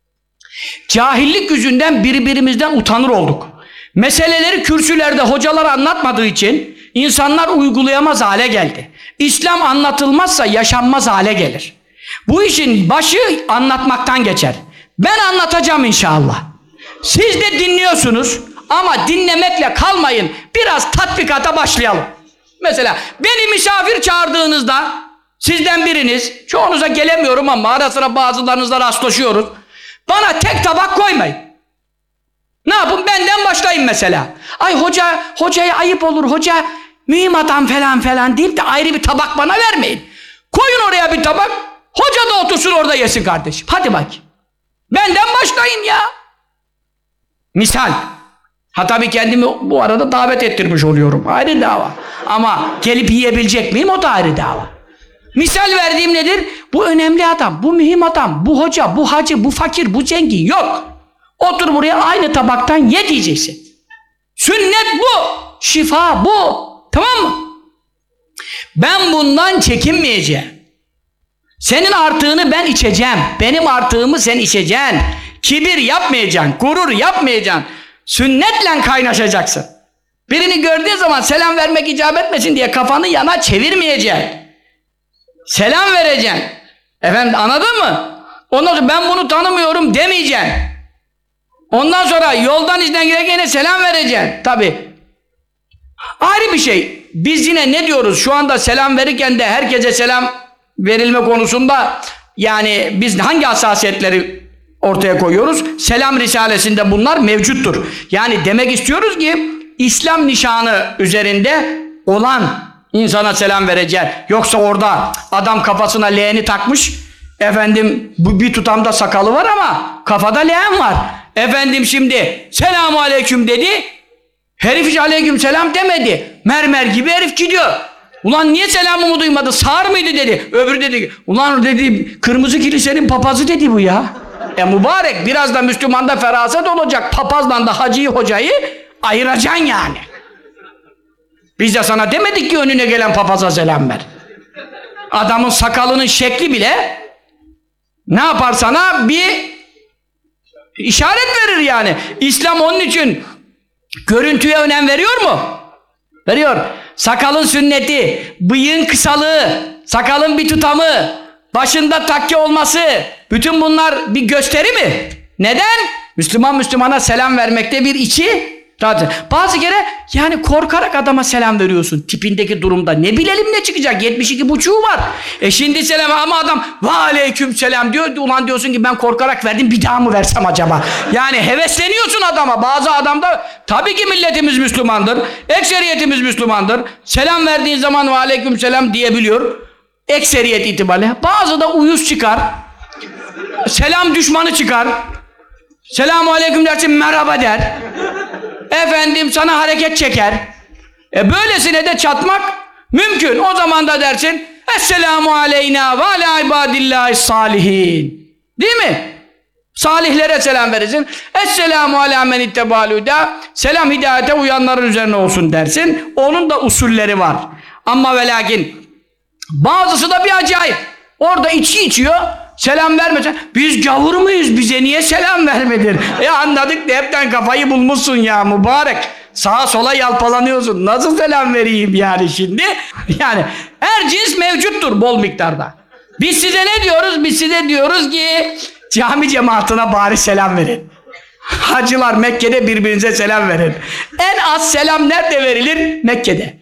Cahillik yüzünden birbirimizden utanır olduk. Meseleleri kürsülerde hocalar anlatmadığı için insanlar uygulayamaz hale geldi. İslam anlatılmazsa yaşanmaz hale gelir. Bu işin başı anlatmaktan geçer. Ben anlatacağım inşallah. Siz de dinliyorsunuz ama dinlemekle kalmayın. Biraz tatbikata başlayalım. Mesela beni misafir çağırdığınızda sizden biriniz, çoğunuza gelemiyorum ama ara sıra bazılarınızla rastlaşıyoruz. Bana tek tabak koymayın. Ne yapın? Benden başlayın mesela. Ay hoca, hocaya ayıp olur, hoca mühim adam falan falan deyip de ayrı bir tabak bana vermeyin. Koyun oraya bir tabak, hoca da otursun orada yesin kardeşim. Hadi bak. Benden başlayın ya. Misal. Ha tabii kendimi bu arada davet ettirmiş oluyorum. Ayrı dava. Ama gelip yiyebilecek miyim? O da ayrı dava. Misal verdiğim nedir? Bu önemli adam, bu mühim adam, bu hoca, bu hacı, bu fakir, bu zengin. Yok. Otur buraya aynı tabaktan ye diyeceksin. Sünnet bu. Şifa bu. Tamam mı? Ben bundan çekinmeyeceğim. Senin artığını ben içeceğim. Benim artığımı sen içeceksin. Kibir yapmayacaksın. Gurur yapmayacaksın. Sünnetle kaynaşacaksın. Birini gördüğün zaman selam vermek icap etmesin diye kafanı yana çevirmeyeceksin. Selam vereceksin. Efendim anladın mı? Ondan sonra ben bunu tanımıyorum demeyeceksin. Ondan sonra yoldan izden girerken selam vereceksin. Tabii. Ayrı bir şey. Biz yine ne diyoruz? Şu anda selam verirken de herkese selam verilme konusunda yani biz hangi hassasiyetleri ortaya koyuyoruz? Selam Risalesi'nde bunlar mevcuttur. Yani demek istiyoruz ki İslam nişanı üzerinde olan insana selam vereceksin. Yoksa orada adam kafasına leğeni takmış. Efendim bu bir tutamda sakalı var ama kafada leğen var. Efendim şimdi selamu aleyküm dedi. Herif hiç aleyküm selam demedi. Mermer gibi herif gidiyor. Ulan niye selamımı duymadı? Sağır mıydı dedi. Öbürü dedi. Ulan dedi kırmızı kilisenin papazı dedi bu ya. E mübarek biraz da Müslümanda feraset olacak. Papazla da hacıyı hocayı ayıracaksın yani. Biz de sana demedik ki önüne gelen papaza selam ver. Adamın sakalının şekli bile ne yapar sana? Bir işaret verir yani. İslam onun için görüntüye önem veriyor mu? Veriyor. Sakalın sünneti, bıyığın kısalığı, sakalın bir tutamı, başında takke olması, bütün bunlar bir gösteri mi? Neden? Müslüman Müslümana selam vermekte bir içi rahat. Bazı kere yani korkarak adama selam veriyorsun tipindeki durumda. Ne bilelim ne çıkacak? yetmiş iki buçuğu var. E şimdi selam ama adam ve aleyküm selam diyor. Ulan diyorsun ki ben korkarak verdim bir daha mı versem acaba? Yani hevesleniyorsun adama. Bazı adamda tabii ki milletimiz Müslümandır. Ekseriyetimiz Müslümandır. Selam verdiğin zaman ve aleyküm selam diyebiliyor. Ekseriyet itibariyle. Bazı da uyuz çıkar. Selam düşmanı çıkar. Selamun aleyküm dersin merhaba der. Efendim sana hareket çeker. E böylesine de çatmak mümkün. O zaman da dersin Esselamu aleyna ve ala ibadillahi salihin. Değil mi? Salihlere selam verirsin. Esselamu ala men itteba'al huda. Selam hidayete uyanların üzerine olsun dersin. Onun da usulleri var. Ama ve lakin bazısı da bir acayip. Orada içki içiyor. Selam vermesen. Biz gavur muyuz? Bize niye selam vermedin? E anladık da hepten kafayı bulmuşsun ya mübarek. Sağa sola yalpalanıyorsun. Nasıl selam vereyim yani şimdi? Yani her cins mevcuttur bol miktarda. Biz size ne diyoruz? Biz size diyoruz ki cami cemaatine bari selam verin. Hacılar Mekke'de birbirinize selam verin. En az selam nerede verilir? Mekke'de.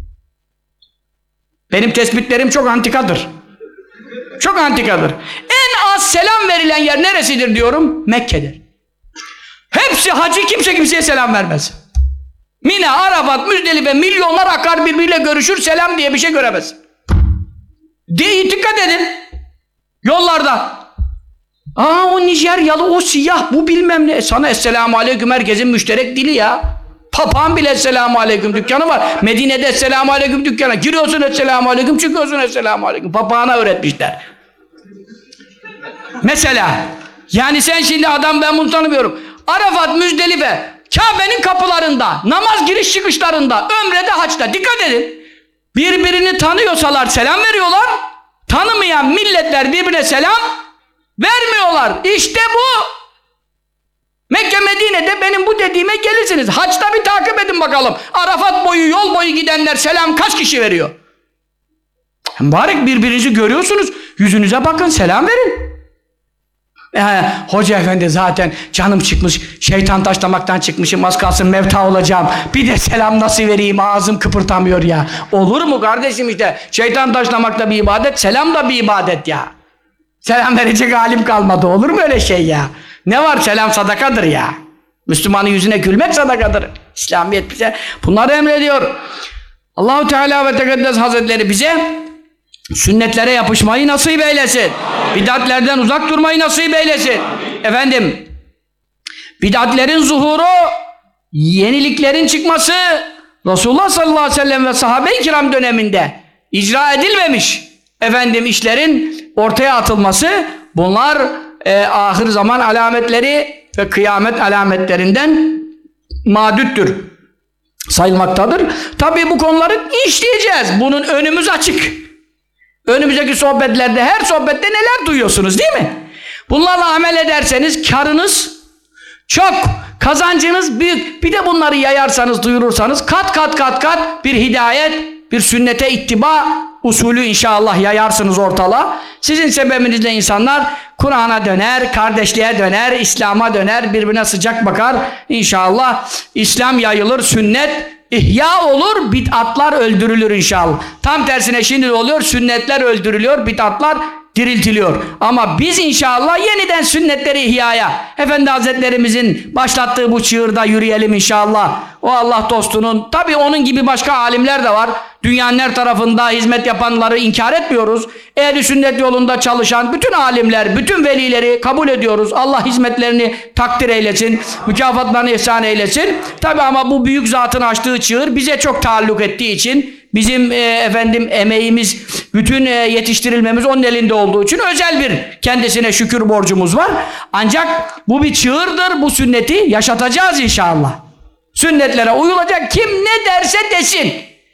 Benim tespitlerim çok antikadır. Çok antikadır. En az selam verilen yer neresidir diyorum? Mekke'dir. Hepsi hacı, kimse kimseye selam vermez. Mina, Arafat, Müzdelife milyonlar akar birbiriyle görüşür, selam diye bir şey göremez. Diye dikkat edin. Yollarda. Aa o Nijeryalı, o siyah, bu bilmem ne. Sana Esselamu Aleyküm herkesin müşterek dili ya. Papağan bile Esselamu Aleyküm dükkanı var. Medine'de Esselamu Aleyküm dükkanı. Giriyorsun Esselamu Aleyküm, çıkıyorsun Esselamu Aleyküm. Papağana öğretmişler. Mesela. Yani sen şimdi adam, ben bunu tanımıyorum. Arafat, Müzdelife, Kabe'nin kapılarında, namaz giriş çıkışlarında, ömrede, haçta. Dikkat edin. Birbirini tanıyorsalar selam veriyorlar. Tanımayan milletler birbirine selam vermiyorlar. İşte bu. Mekke, Medine'de benim bu dediğime gelirsiniz. Haçta bir takip edin bakalım. Arafat boyu, yol boyu gidenler selam kaç kişi veriyor? Mübarek, birbirinizi görüyorsunuz. Yüzünüze bakın, selam verin. Ee, Hoca efendi zaten canım çıkmış, şeytan taşlamaktan çıkmışım, az kalsın mevta olacağım. Bir de selam nasıl vereyim, ağzım kıpırtamıyor ya. Olur mu kardeşim işte? Şeytan taşlamak da bir ibadet, selam da bir ibadet ya. Selam verecek halim kalmadı, olur mu öyle şey ya? Ne var, selam sadakadır ya. Müslümanın yüzüne gülmek sadakadır. İslamiyet bize bunları emrediyor. Allahu Teala ve Tekaddes Hazretleri bize sünnetlere yapışmayı nasip eylesin. Bidatlerden uzak durmayı nasip eylesin. Efendim, bidatlerin zuhuru, yeniliklerin çıkması Resulullah sallallahu aleyhi ve sellem ve sahabe-i kiram döneminde icra edilmemiş efendim işlerin ortaya atılması, bunlar e, ahir zaman alametleri ve kıyamet alametlerinden madüttür, sayılmaktadır. Tabii bu konuları işleyeceğiz. Bunun önümüz açık. Önümüzdeki sohbetlerde, her sohbette neler duyuyorsunuz değil mi? Bunlarla amel ederseniz karınız çok, kazancınız büyük. Bir de bunları yayarsanız, duyurursanız kat kat kat kat bir hidayet, bir sünnete ittiba usulü inşallah yayarsınız ortalığa. Sizin sebebinizle insanlar Kur'an'a döner, kardeşliğe döner, İslam'a döner, birbirine sıcak bakar. İnşallah İslam yayılır, sünnet İhya olur, bid'atlar öldürülür inşallah. Tam tersine şimdi de oluyor, sünnetler öldürülüyor, bid'atlar diriltiliyor. Ama biz inşallah yeniden sünnetleri ihyaya, Efendi Hazretlerimizin başlattığı bu çığırda yürüyelim inşallah. O Allah dostunun, tabii onun gibi başka alimler de var. Dünyanın her tarafında hizmet yapanları inkar etmiyoruz. Ehl-i sünnet yolunda çalışan bütün alimler, bütün velileri kabul ediyoruz. Allah hizmetlerini takdir eylesin, mükafatlarını ihsan eylesin. Tabii ama bu büyük zatın açtığı çığır bize çok taalluk ettiği için, bizim e, efendim emeğimiz, bütün e, yetiştirilmemiz onun elinde olduğu için özel bir kendisine şükür borcumuz var. Ancak bu bir çığırdır, bu sünneti yaşatacağız inşallah. Sünnetlere uyulacak, kim ne derse desin.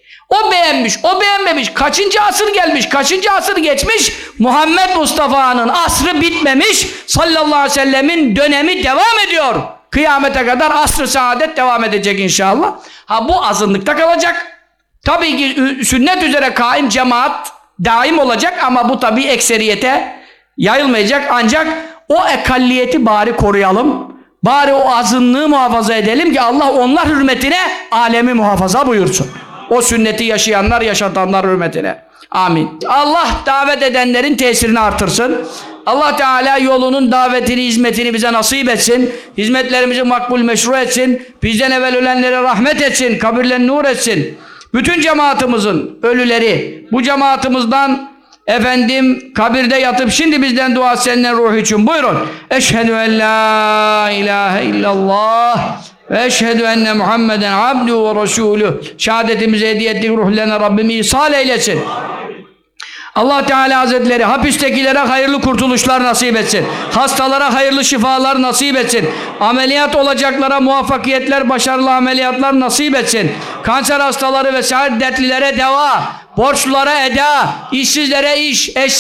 O beğenmiş, o beğenmemiş, kaçıncı asır gelmiş, kaçıncı asır geçmiş, Muhammed Mustafa'nın asrı bitmemiş, sallallahu aleyhi ve sellemin dönemi devam ediyor. Kıyamete kadar asr-ı saadet devam edecek inşallah. Ha bu azınlıkta kalacak. Tabii ki sünnet üzere kaim cemaat daim olacak ama bu tabii ekseriyete yayılmayacak. Ancak o ekalliyeti bari koruyalım. Bari o azınlığı muhafaza edelim ki Allah onlar hürmetine alemi muhafaza buyursun. O sünneti yaşayanlar, yaşatanlar hürmetine. Amin. Allah davet edenlerin tesirini artırsın. Allah Teala yolunun davetini, hizmetini bize nasip etsin. Hizmetlerimizi makbul meşru etsin. Bizden evvel ölenlere rahmet etsin. Kabirlerini nur etsin. Bütün cemaatimizin ölüleri, bu cemaatimizden efendim kabirde yatıp şimdi bizden dua senden ruhu için buyurun. Eşhedü en la ilahe illallah Ve eşhedü enne Muhammeden abduhu ve resulü. Şehadetimizi hediye ettik ruhlarına Rabbim ihsal eylesin. Allah Teala Hazretleri hapistekilere hayırlı kurtuluşlar nasip etsin. Hastalara hayırlı şifalar nasip etsin. Ameliyat olacaklara muvaffakiyetler, başarılı ameliyatlar nasip etsin. Kanser hastaları ve sair dertlilere deva, borçlulara eda, işsizlere iş, eş